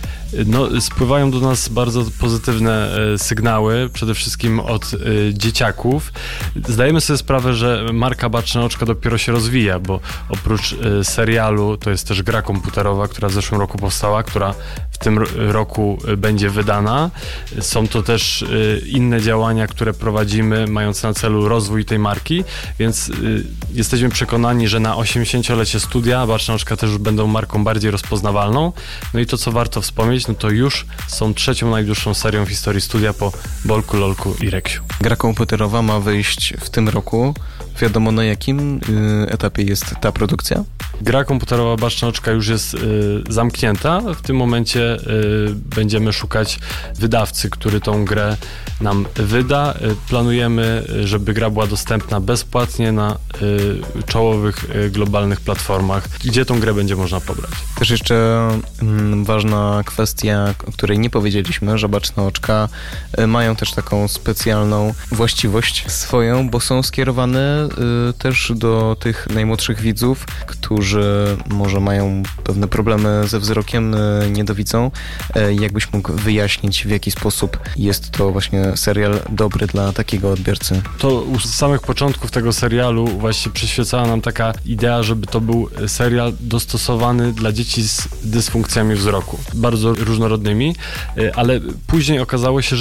Speaker 8: No, spływają do nas bardzo pozytywne e, sygnały, przede wszystkim od e, dzieciaków. Zdajemy sobie sprawę, że marka Baczne Oczka dopiero się rozwija, bo oprócz e, serialu to jest też gra komputerowa, która w zeszłym roku powstała, która w tym roku będzie wydana. Są to też e, inne działania, które prowadzimy, mając na celu rozwój tej marki, więc e, jesteśmy przekonani, że na osiemdziesięciolecie studia Baczne Oczka też będą marką bardziej rozpoznawalną. No i to, co warto wspomnieć, no to już są trzecią najdłuższą serią w historii studia po Bolku, Lolku i Reksiu.
Speaker 2: Gra komputerowa ma wyjść w tym roku. Wiadomo, na jakim y, etapie jest ta produkcja?
Speaker 8: Gra komputerowa Baczne Oczka już jest y, zamknięta. W tym momencie y, będziemy szukać wydawcy, który tą grę nam wyda. Y, planujemy, żeby gra była dostępna bezpłatnie na y, czołowych y, globalnych platformach, gdzie tą grę będzie można pobrać.
Speaker 2: Też jeszcze mm, ważna kwestia, o której nie powiedzieliśmy, że Baczne Oczka y, mają też taką specjalną właściwość swoją, bo są skierowane y, też do tych najmłodszych widzów, którzy może mają pewne problemy ze wzrokiem, y, niedowidzą. Y, jakbyś mógł wyjaśnić, w jaki sposób jest to właśnie serial dobry dla takiego odbiorcy?
Speaker 8: To u samych początków tego serialu właśnie przyświecała nam taka idea, żeby to był serial dostosowany dla dzieci z dysfunkcjami wzroku. Bardzo różnorodnymi, ale później okazało się, że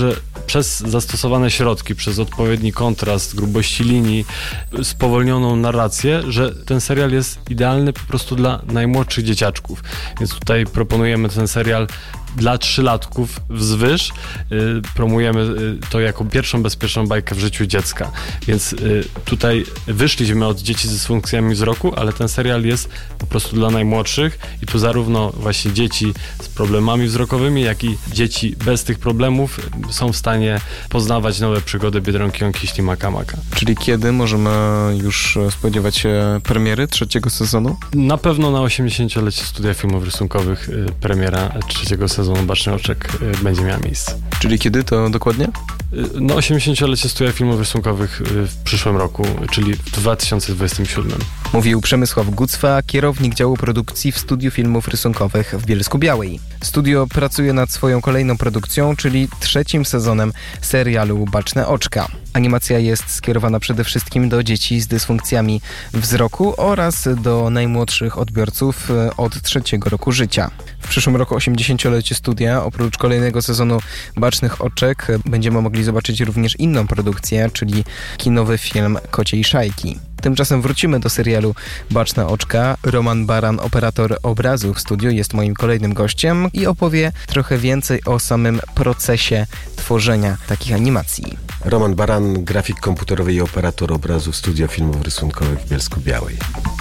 Speaker 8: przez zastosowane środki, przez odpowiedni kontrast, grubości linii, spowolnioną narrację, że ten serial jest idealny po prostu dla najmłodszych dzieciaczków. Więc tutaj proponujemy ten serial dla trzylatków wzwyż. Yy, promujemy yy, to jako pierwszą bezpieczną bajkę w życiu dziecka. Więc yy, tutaj wyszliśmy od dzieci z dysfunkcjami wzroku, ale ten serial jest po prostu dla najmłodszych i tu zarówno właśnie dzieci z problemami wzrokowymi, jak i dzieci bez tych problemów są w stanie poznawać nowe przygody Biedronki Jon Kiśli Maka Maka.
Speaker 2: Czyli kiedy możemy już spodziewać się premiery trzeciego sezonu?
Speaker 8: Na pewno na osiemdziesięciolecie Studia Filmów Rysunkowych yy, premiera trzeciego sezonu sezonu Baczny Oczek y, będzie miała miejsce.
Speaker 2: Czyli kiedy to dokładnie?
Speaker 8: Y, no osiemdziesięciolecie Studia Filmów Rysunkowych y, w przyszłym roku, czyli w dwa tysiące dwudziestym siódmym.
Speaker 2: Mówił Przemysław Gucwa, kierownik działu produkcji w Studiu Filmów Rysunkowych w Bielsku-Białej. Studio pracuje nad swoją kolejną produkcją, czyli trzecim sezonem serialu Baczne Oczka. Animacja jest skierowana przede wszystkim do dzieci z dysfunkcjami wzroku oraz do najmłodszych odbiorców od trzeciego roku życia. W przyszłym roku osiemdziesięciolecie studia, oprócz kolejnego sezonu Bacznych Oczek, będziemy mogli zobaczyć również inną produkcję, czyli kinowy film Kociej Szajki. Tymczasem wrócimy do serialu Baczne Oczka. Roman Baran, operator obrazu w studiu, jest moim kolejnym gościem i opowie trochę więcej o samym procesie tworzenia takich animacji.
Speaker 9: Roman Baran, grafik komputerowy i operator obrazu Studia Filmów Rysunkowych w Bielsku-Białej.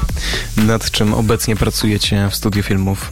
Speaker 2: Nad czym obecnie pracujecie w Studiu Filmów?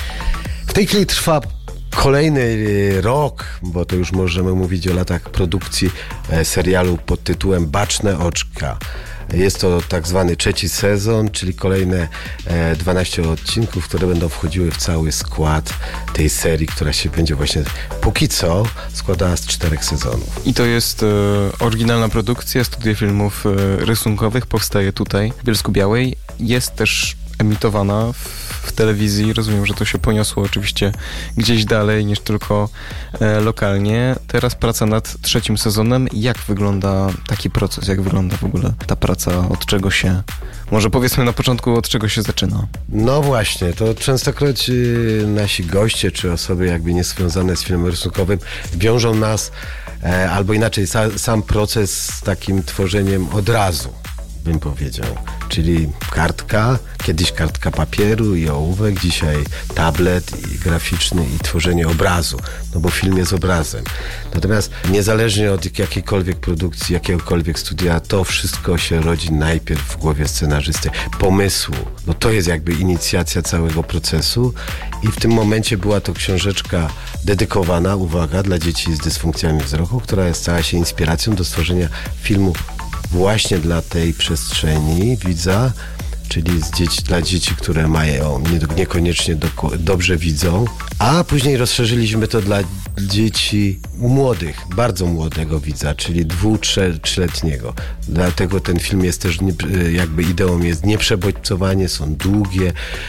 Speaker 9: W tej chwili trwa kolejny rok, bo to już możemy mówić o latach produkcji serialu pod tytułem Baczne Oczka. Jest to tak zwany trzeci sezon, czyli kolejne dwanaście odcinków, które będą wchodziły w cały skład tej serii, która się będzie właśnie póki co składała z czterech sezonów.
Speaker 2: I to jest e, oryginalna produkcja Studia Filmów e, Rysunkowych, powstaje tutaj w Bielsku-Białej. Jest też emitowana w, w telewizji. Rozumiem, że to się poniosło oczywiście gdzieś dalej niż tylko e, lokalnie. Teraz praca nad trzecim sezonem. Jak wygląda taki proces? Jak wygląda w ogóle ta praca? Od czego się... Może powiedzmy na początku, od czego się zaczyna?
Speaker 9: No właśnie, to częstokroć y, nasi goście, czy osoby jakby niezwiązane z filmem rysunkowym wiążą nas, e, albo inaczej, sa, sam proces z takim tworzeniem od razu, bym powiedział. Czyli kartka, kiedyś kartka papieru i ołówek, dzisiaj tablet i graficzny i tworzenie obrazu, no bo film jest obrazem. Natomiast niezależnie od jakiejkolwiek produkcji, jakiegokolwiek studia, to wszystko się rodzi najpierw w głowie scenarzysty, pomysłu. No to jest jakby inicjacja całego procesu i w tym momencie była to książeczka dedykowana, uwaga, dla dzieci z dysfunkcjami wzroku, która stała się inspiracją do stworzenia filmu właśnie dla tej przestrzeni widza, czyli z dzieci, dla dzieci, które mają nie, niekoniecznie do, dobrze widzą, a później rozszerzyliśmy to dla dzieci młodych, bardzo młodego widza, czyli dwu, trze, trzyletniego. Dlatego ten film jest też, nie, jakby ideą jest nieprzebodźcowanie, są długie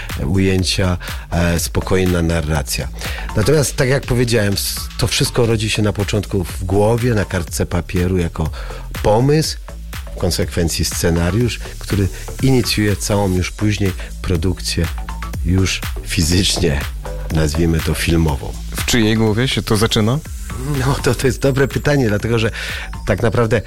Speaker 9: ujęcia, e, spokojna narracja. Natomiast tak jak powiedziałem, to wszystko rodzi się na początku w głowie, na kartce papieru jako pomysł, w konsekwencji scenariusz, który inicjuje całą już później produkcję już fizycznie, nazwijmy to filmową.
Speaker 2: W czyjej głowie się to zaczyna?
Speaker 9: No to, to jest dobre pytanie, dlatego że tak naprawdę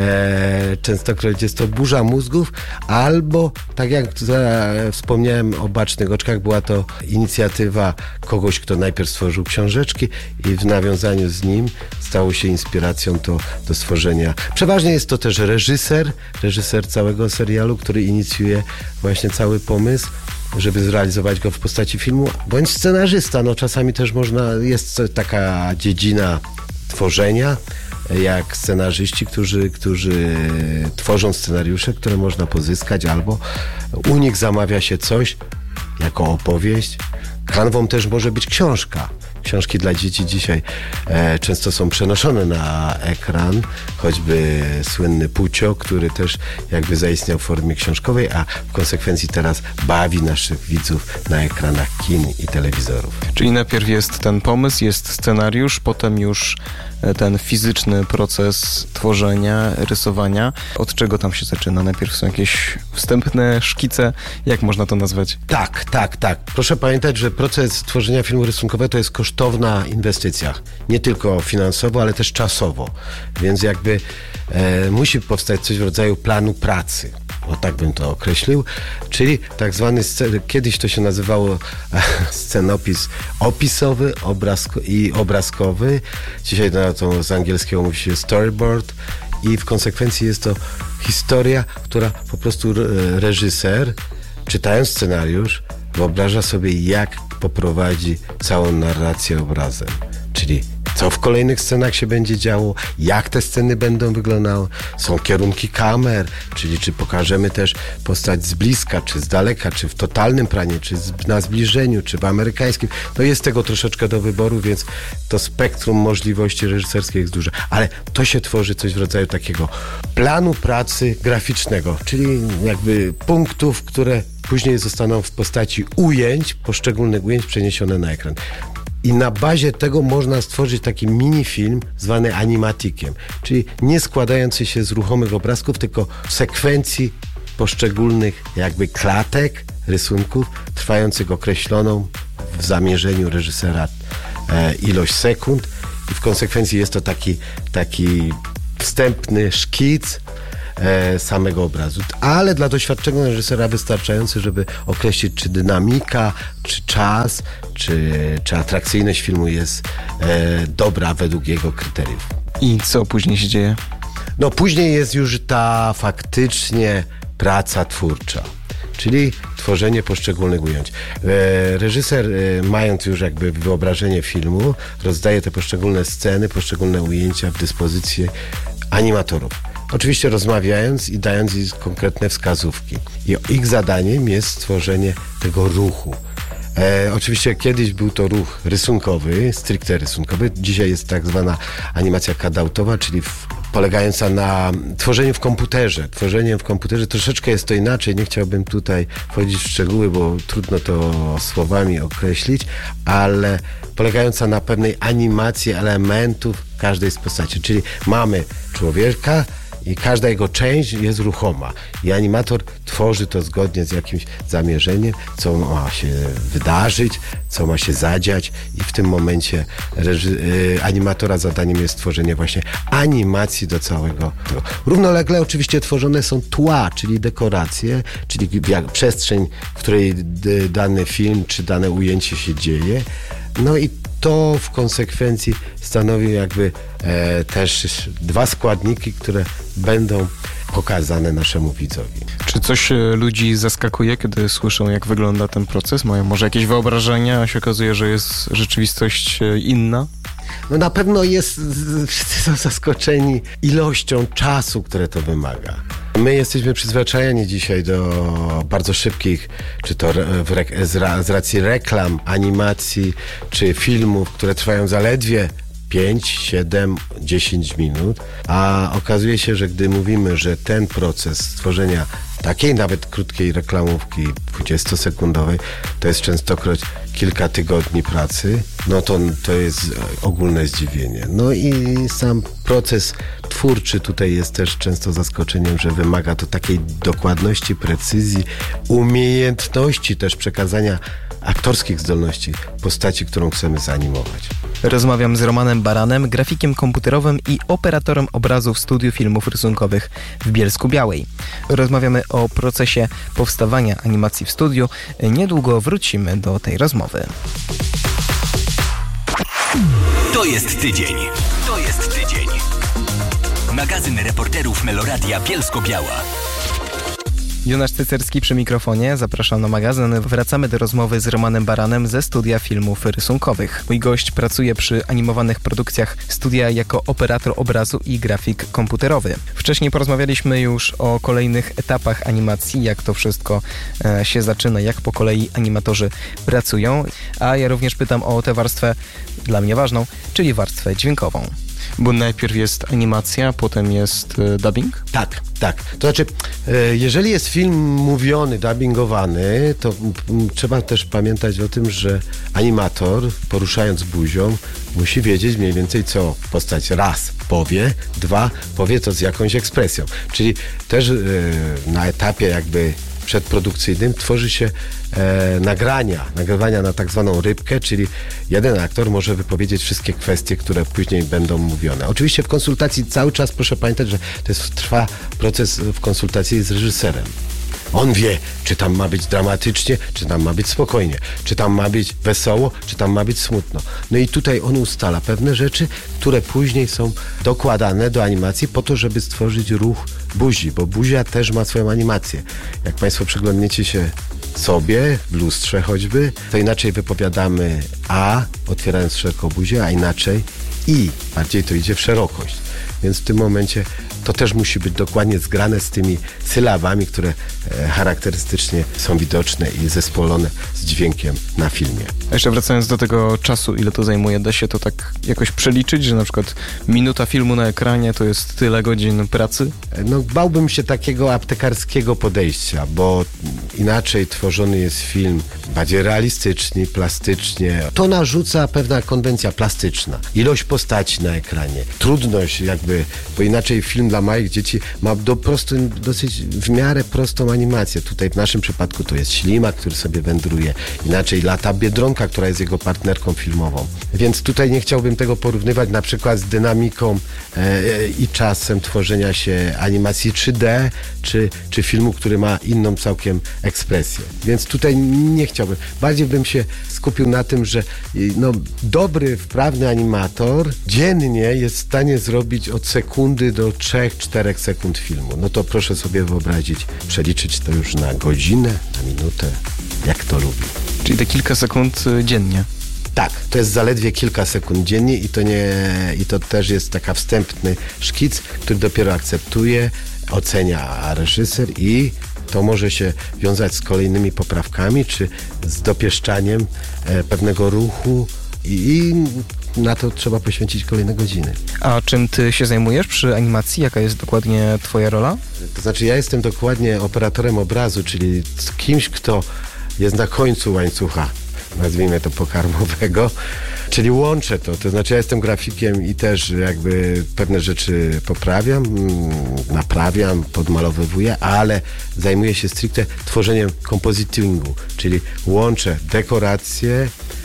Speaker 9: e, częstokroć jest to burza mózgów, albo tak jak e, wspomniałem o Bacznych Oczkach, była to inicjatywa kogoś, kto najpierw stworzył książeczki i w nawiązaniu z nim stało się inspiracją to, do stworzenia. Przeważnie jest to też reżyser, reżyser całego serialu, który inicjuje właśnie cały pomysł, żeby zrealizować go w postaci filmu, bądź scenarzysta. No czasami też można, jest taka dziedzina tworzenia, jak scenarzyści, którzy, którzy tworzą scenariusze, które można pozyskać, albo u nich zamawia się coś jako opowieść. Kanwą też może być książka. Książki dla dzieci dzisiaj e, często są przenoszone na ekran, choćby słynny Pucio, który też jakby zaistniał w formie książkowej, a w konsekwencji teraz bawi naszych widzów na ekranach kin i telewizorów.
Speaker 2: Czyli najpierw jest ten pomysł, jest scenariusz, potem już ten fizyczny proces tworzenia, rysowania. Od czego tam się zaczyna? Najpierw są jakieś wstępne szkice, jak można to nazwać?
Speaker 9: Tak, tak, tak. Proszę pamiętać, że proces tworzenia filmu rysunkowego to jest kosztowna inwestycja. Nie tylko finansowo, ale też czasowo. Więc jakby e, musi powstać coś w rodzaju planu pracy. O tak bym to określił. Czyli tak zwany, scen- kiedyś to się nazywało e, scenopis opisowy obrazko- i obrazkowy. Dzisiaj na to z angielskiego mówi się storyboard. I w konsekwencji jest to historia, która po prostu reżyser, czytając scenariusz, wyobraża sobie, jak poprowadzi całą narrację obrazem. Czyli co w kolejnych scenach się będzie działo, jak te sceny będą wyglądały. Są kierunki kamer, czyli czy pokażemy też postać z bliska, czy z daleka, czy w totalnym planie, czy na zbliżeniu, czy w amerykańskim. No jest tego troszeczkę do wyboru, więc to spektrum możliwości reżyserskich jest duże. Ale to się tworzy coś w rodzaju takiego planu pracy graficznego, czyli jakby punktów, które później zostaną w postaci ujęć, poszczególnych ujęć przeniesione na ekran. I na bazie tego można stworzyć taki minifilm zwany animatikiem, czyli nie składający się z ruchomych obrazków, tylko sekwencji poszczególnych jakby klatek, rysunków, trwających określoną w zamierzeniu reżysera e, ilość sekund i w konsekwencji jest to taki, taki wstępny szkic e, samego obrazu. Ale dla doświadczonego reżysera wystarczający, żeby określić, czy dynamika, czy czas, czy, czy atrakcyjność filmu jest e, dobra według jego kryteriów.
Speaker 2: I co później się dzieje?
Speaker 9: No później jest już ta faktycznie praca twórcza, czyli tworzenie poszczególnych ujęć. E, reżyser, e, mając już jakby wyobrażenie filmu, rozdaje te poszczególne sceny, poszczególne ujęcia w dyspozycję animatorów. Oczywiście rozmawiając i dając im konkretne wskazówki. I ich zadaniem jest stworzenie tego ruchu. E, oczywiście kiedyś był to ruch rysunkowy, stricte rysunkowy. Dzisiaj jest tak zwana animacja cutoutowa, czyli w, polegająca na tworzeniu w komputerze. Tworzeniem w komputerze troszeczkę jest to inaczej. Nie chciałbym tutaj wchodzić w szczegóły, bo trudno to słowami określić, ale polegająca na pewnej animacji elementów każdej z postaci. Czyli mamy człowieka, i każda jego część jest ruchoma. I animator tworzy to zgodnie z jakimś zamierzeniem, co ma się wydarzyć, co ma się zadziać i w tym momencie reży- y, animatora zadaniem jest tworzenie właśnie animacji do całego tego. Równolegle oczywiście tworzone są tła, czyli dekoracje, czyli jak przestrzeń, w której d- dany film czy dane ujęcie się dzieje. No i to w konsekwencji stanowi jakby e, też dwa składniki, które będą pokazane naszemu widzowi.
Speaker 2: Czy coś ludzi zaskakuje, kiedy słyszą, jak wygląda ten proces? Mają może jakieś wyobrażenia, a się okazuje, że jest rzeczywistość inna?
Speaker 9: No na pewno jest, wszyscy są zaskoczeni ilością czasu, które to wymaga. My jesteśmy przyzwyczajeni dzisiaj do bardzo szybkich, czy to w re, z, ra, z racji reklam, animacji, czy filmów, które trwają zaledwie pięć, siedem, dziesięć minut, a okazuje się, że gdy mówimy, że ten proces stworzenia takiej nawet krótkiej reklamówki dwudziestosekundowej to jest częstokroć kilka tygodni pracy, no to, to jest ogólne zdziwienie. No i sam proces twórczy tutaj jest też często zaskoczeniem, że wymaga to takiej dokładności, precyzji, umiejętności też przekazania aktorskich zdolności postaci, którą chcemy zanimować.
Speaker 2: Rozmawiam z Romanem Baranem, grafikiem komputerowym i operatorem obrazu w studiu filmów rysunkowych w Bielsku-Białej. Rozmawiamy o procesie powstawania animacji w studiu. Niedługo wrócimy do tej rozmowy.
Speaker 1: To jest tydzień. To jest tydzień. Magazyn reporterów Meloradia Bielsko-Biała.
Speaker 2: Jonasz Cycerski przy mikrofonie. Zapraszam na magazyn. Wracamy do rozmowy z Romanem Baranem ze studia filmów rysunkowych. Mój gość pracuje przy animowanych produkcjach studia jako operator obrazu i grafik komputerowy. Wcześniej porozmawialiśmy już o kolejnych etapach animacji, jak to wszystko e, się zaczyna, jak po kolei animatorzy pracują, a ja również pytam o tę warstwę dla mnie ważną, czyli warstwę dźwiękową. Bo najpierw jest animacja, potem jest e, dubbing?
Speaker 9: Tak, tak. To znaczy, e, jeżeli jest film mówiony, dubbingowany, to m, trzeba też pamiętać o tym, że animator, poruszając buzią, musi wiedzieć mniej więcej, co postać raz powie, dwa powie to z jakąś ekspresją. Czyli też e, na etapie jakby przedprodukcyjnym tworzy się e, nagrania, nagrywania na tak zwaną rybkę, czyli jeden aktor może wypowiedzieć wszystkie kwestie, które później będą mówione. Oczywiście w konsultacji cały czas proszę pamiętać, że to jest, trwa proces w konsultacji z reżyserem. On wie, czy tam ma być dramatycznie, czy tam ma być spokojnie, czy tam ma być wesoło, czy tam ma być smutno. No i tutaj on ustala pewne rzeczy, które później są dokładane do animacji po to, żeby stworzyć ruch buzi, bo buzia też ma swoją animację. Jak Państwo przyglądniecie się sobie, w lustrze choćby, to inaczej wypowiadamy A, otwierając szeroko buzię, a inaczej I. Bardziej to idzie w szerokość. Więc w tym momencie to też musi być dokładnie zgrane z tymi sylabami, które e, charakterystycznie są widoczne i zespolone z dźwiękiem na filmie.
Speaker 2: A jeszcze wracając do tego czasu, ile to zajmuje, da się to tak jakoś przeliczyć, że na przykład minuta filmu na ekranie to jest tyle godzin pracy?
Speaker 9: No bałbym się takiego aptekarskiego podejścia, bo inaczej tworzony jest film bardziej realistycznie, plastycznie. To narzuca pewna konwencja plastyczna. Ilość postaci na ekranie, trudność jakby, bo inaczej film dla małych dzieci ma do prostu, dosyć w miarę prostą animację. Tutaj w naszym przypadku to jest ślimak, który sobie wędruje. Inaczej lata Biedronka, która jest jego partnerką filmową. Więc tutaj nie chciałbym tego porównywać na przykład z dynamiką e, i czasem tworzenia się animacji trzy D, czy, czy filmu, który ma inną całkiem ekspresję. Więc tutaj nie chciałbym. Bardziej bym się skupił na tym, że no, dobry, wprawny animator dziennie jest w stanie zrobić od sekundy do trzech, czterech sekund filmu. No to proszę sobie wyobrazić, przeliczyć to już na godzinę, na minutę, jak to lubi.
Speaker 2: Czyli te kilka sekund dziennie.
Speaker 9: Tak, to jest zaledwie kilka sekund dziennie i to nie, i to też jest taka wstępny szkic, który dopiero akceptuje, ocenia reżyser i to może się wiązać z kolejnymi poprawkami, czy z dopieszczaniem e, pewnego ruchu i, i na to trzeba poświęcić kolejne godziny.
Speaker 2: A czym ty się zajmujesz przy animacji? Jaka jest dokładnie twoja rola?
Speaker 9: To znaczy ja jestem dokładnie operatorem obrazu, czyli kimś, kto jest na końcu łańcucha, nazwijmy to pokarmowego, czyli łączę to, to znaczy ja jestem grafikiem i też jakby pewne rzeczy poprawiam, naprawiam, podmalowywuję, ale zajmuję się stricte tworzeniem compositingu, czyli łączę dekoracje,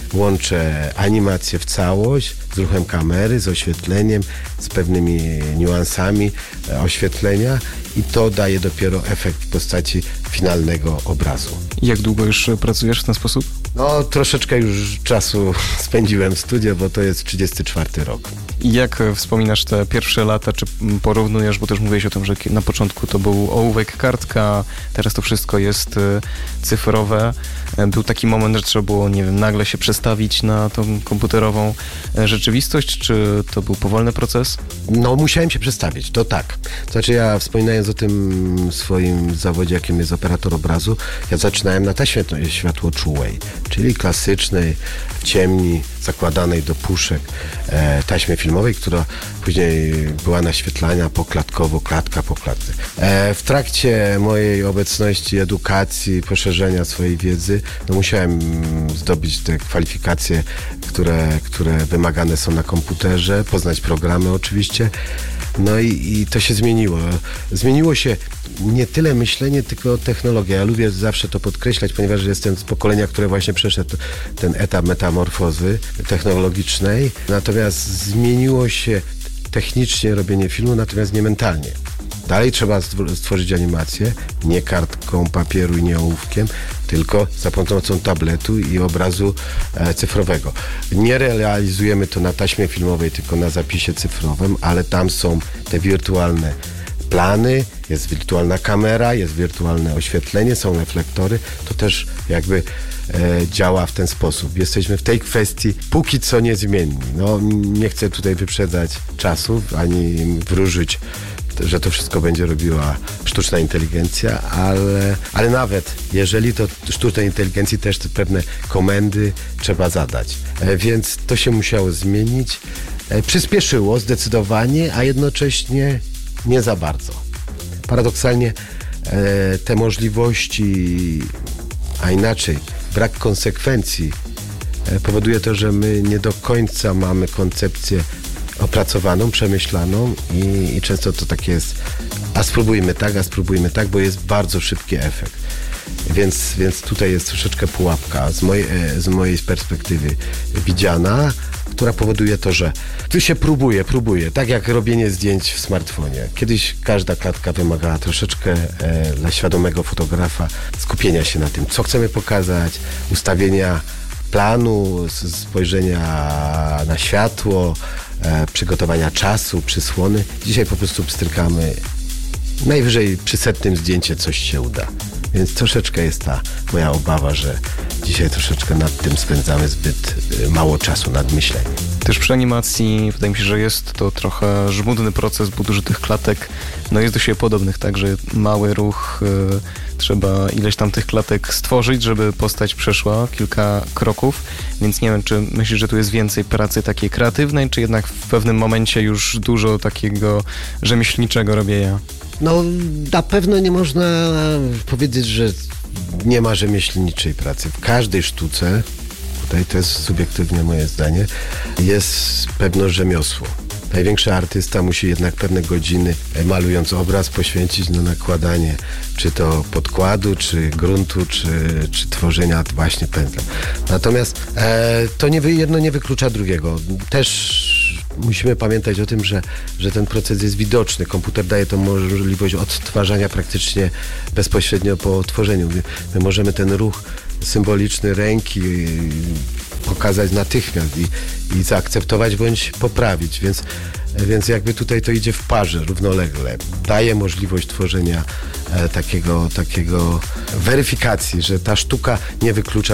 Speaker 9: łączę animację w całość z ruchem kamery, z oświetleniem, z pewnymi niuansami oświetlenia i to daje dopiero efekt w postaci finalnego obrazu.
Speaker 2: Jak długo już pracujesz w ten sposób?
Speaker 9: No, troszeczkę już czasu spędziłem w studio, bo to jest trzydziesty czwarty rok.
Speaker 2: I jak wspominasz te pierwsze lata, czy porównujesz, bo też mówiłeś o tym, że na początku to był ołówek, kartka, teraz to wszystko jest cyfrowe. Był taki moment, że trzeba było, nie wiem, nagle się przestawić na tą komputerową rzeczywistość, czy to był powolny proces?
Speaker 9: No, musiałem się przestawić, to tak. Znaczy ja wspominając o tym swoim zawodzie, jakim jest operator obrazu, ja zaczynałem na taśmie światłoczułej, czyli klasycznej, w ciemni, zakładanej do puszek e, taśmy filmowej, która później była naświetlana poklatkowo, klatka po klatce. E, w trakcie mojej obecności, edukacji, poszerzenia swojej wiedzy, no musiałem zdobyć te kwalifikacje, które, które wymagane są na komputerze, poznać programy oczywiście. No i, i to się zmieniło. Zmieniło się nie tyle myślenie, tylko technologia. Ja lubię zawsze to podkreślać, ponieważ jestem z pokolenia, które właśnie przeszedł ten etap metamorfozy technologicznej. Natomiast zmieniło się technicznie robienie filmu, natomiast nie mentalnie. Dalej trzeba stworzyć animację, nie kartką papieru i nie ołówkiem, tylko za pomocą tabletu i obrazu e, cyfrowego. Nie realizujemy to na taśmie filmowej, tylko na zapisie cyfrowym, ale tam są te wirtualne plany, jest wirtualna kamera, jest wirtualne oświetlenie, są reflektory. To też jakby e, działa w ten sposób. Jesteśmy w tej kwestii póki co niezmienni. No, nie chcę tutaj wyprzedzać czasów, ani wróżyć, że to wszystko będzie robiła sztuczna inteligencja, ale, ale nawet jeżeli to sztucznej inteligencji też pewne komendy trzeba zadać. E, więc to się musiało zmienić. e, przyspieszyło zdecydowanie, a jednocześnie nie za bardzo. Paradoksalnie e, te możliwości, a inaczej brak konsekwencji e, powoduje to, że my nie do końca mamy koncepcję opracowaną, przemyślaną i, i często to tak jest, a spróbujmy tak, a spróbujmy tak, bo jest bardzo szybki efekt. Więc, więc tutaj jest troszeczkę pułapka z mojej, z mojej perspektywy widziana, która powoduje to, że tu się próbuje, próbuje, tak jak robienie zdjęć w smartfonie. Kiedyś każda klatka wymagała troszeczkę e, dla świadomego fotografa skupienia się na tym, co chcemy pokazać, ustawienia planu, spojrzenia na światło, e, przygotowania czasu, przysłony. Dzisiaj po prostu pstrykamy. Najwyżej przy setnym zdjęcie coś się uda. Więc troszeczkę jest ta moja obawa, że dzisiaj troszeczkę nad tym spędzamy zbyt mało czasu, nad myśleniem.
Speaker 2: Też przy animacji wydaje mi się, że jest to trochę żmudny proces, bo dużo tych klatek no jest do siebie podobnych, także mały ruch, y, trzeba ileś tam tych klatek stworzyć, żeby postać przeszła kilka kroków, więc nie wiem, czy myślisz, że tu jest więcej pracy takiej kreatywnej, czy jednak w pewnym momencie już dużo takiego rzemieślniczego robienia?
Speaker 9: No na pewno nie można powiedzieć, że nie ma rzemieślniczej pracy. W każdej sztuce, tutaj to jest subiektywnie moje zdanie, jest pewne rzemiosło. Największy artysta musi jednak pewne godziny, malując obraz, poświęcić na nakładanie czy to podkładu, czy gruntu, czy, czy tworzenia właśnie pędzla. Natomiast e, to nie, jedno nie wyklucza drugiego. Też musimy pamiętać o tym, że, że ten proces jest widoczny. Komputer daje tą możliwość odtwarzania praktycznie bezpośrednio po tworzeniu. My możemy ten ruch symboliczny ręki pokazać natychmiast i, i zaakceptować bądź poprawić, więc, więc jakby tutaj to idzie w parze równolegle. Daje możliwość tworzenia e, takiego, takiego weryfikacji, że ta sztuka nie wyklucza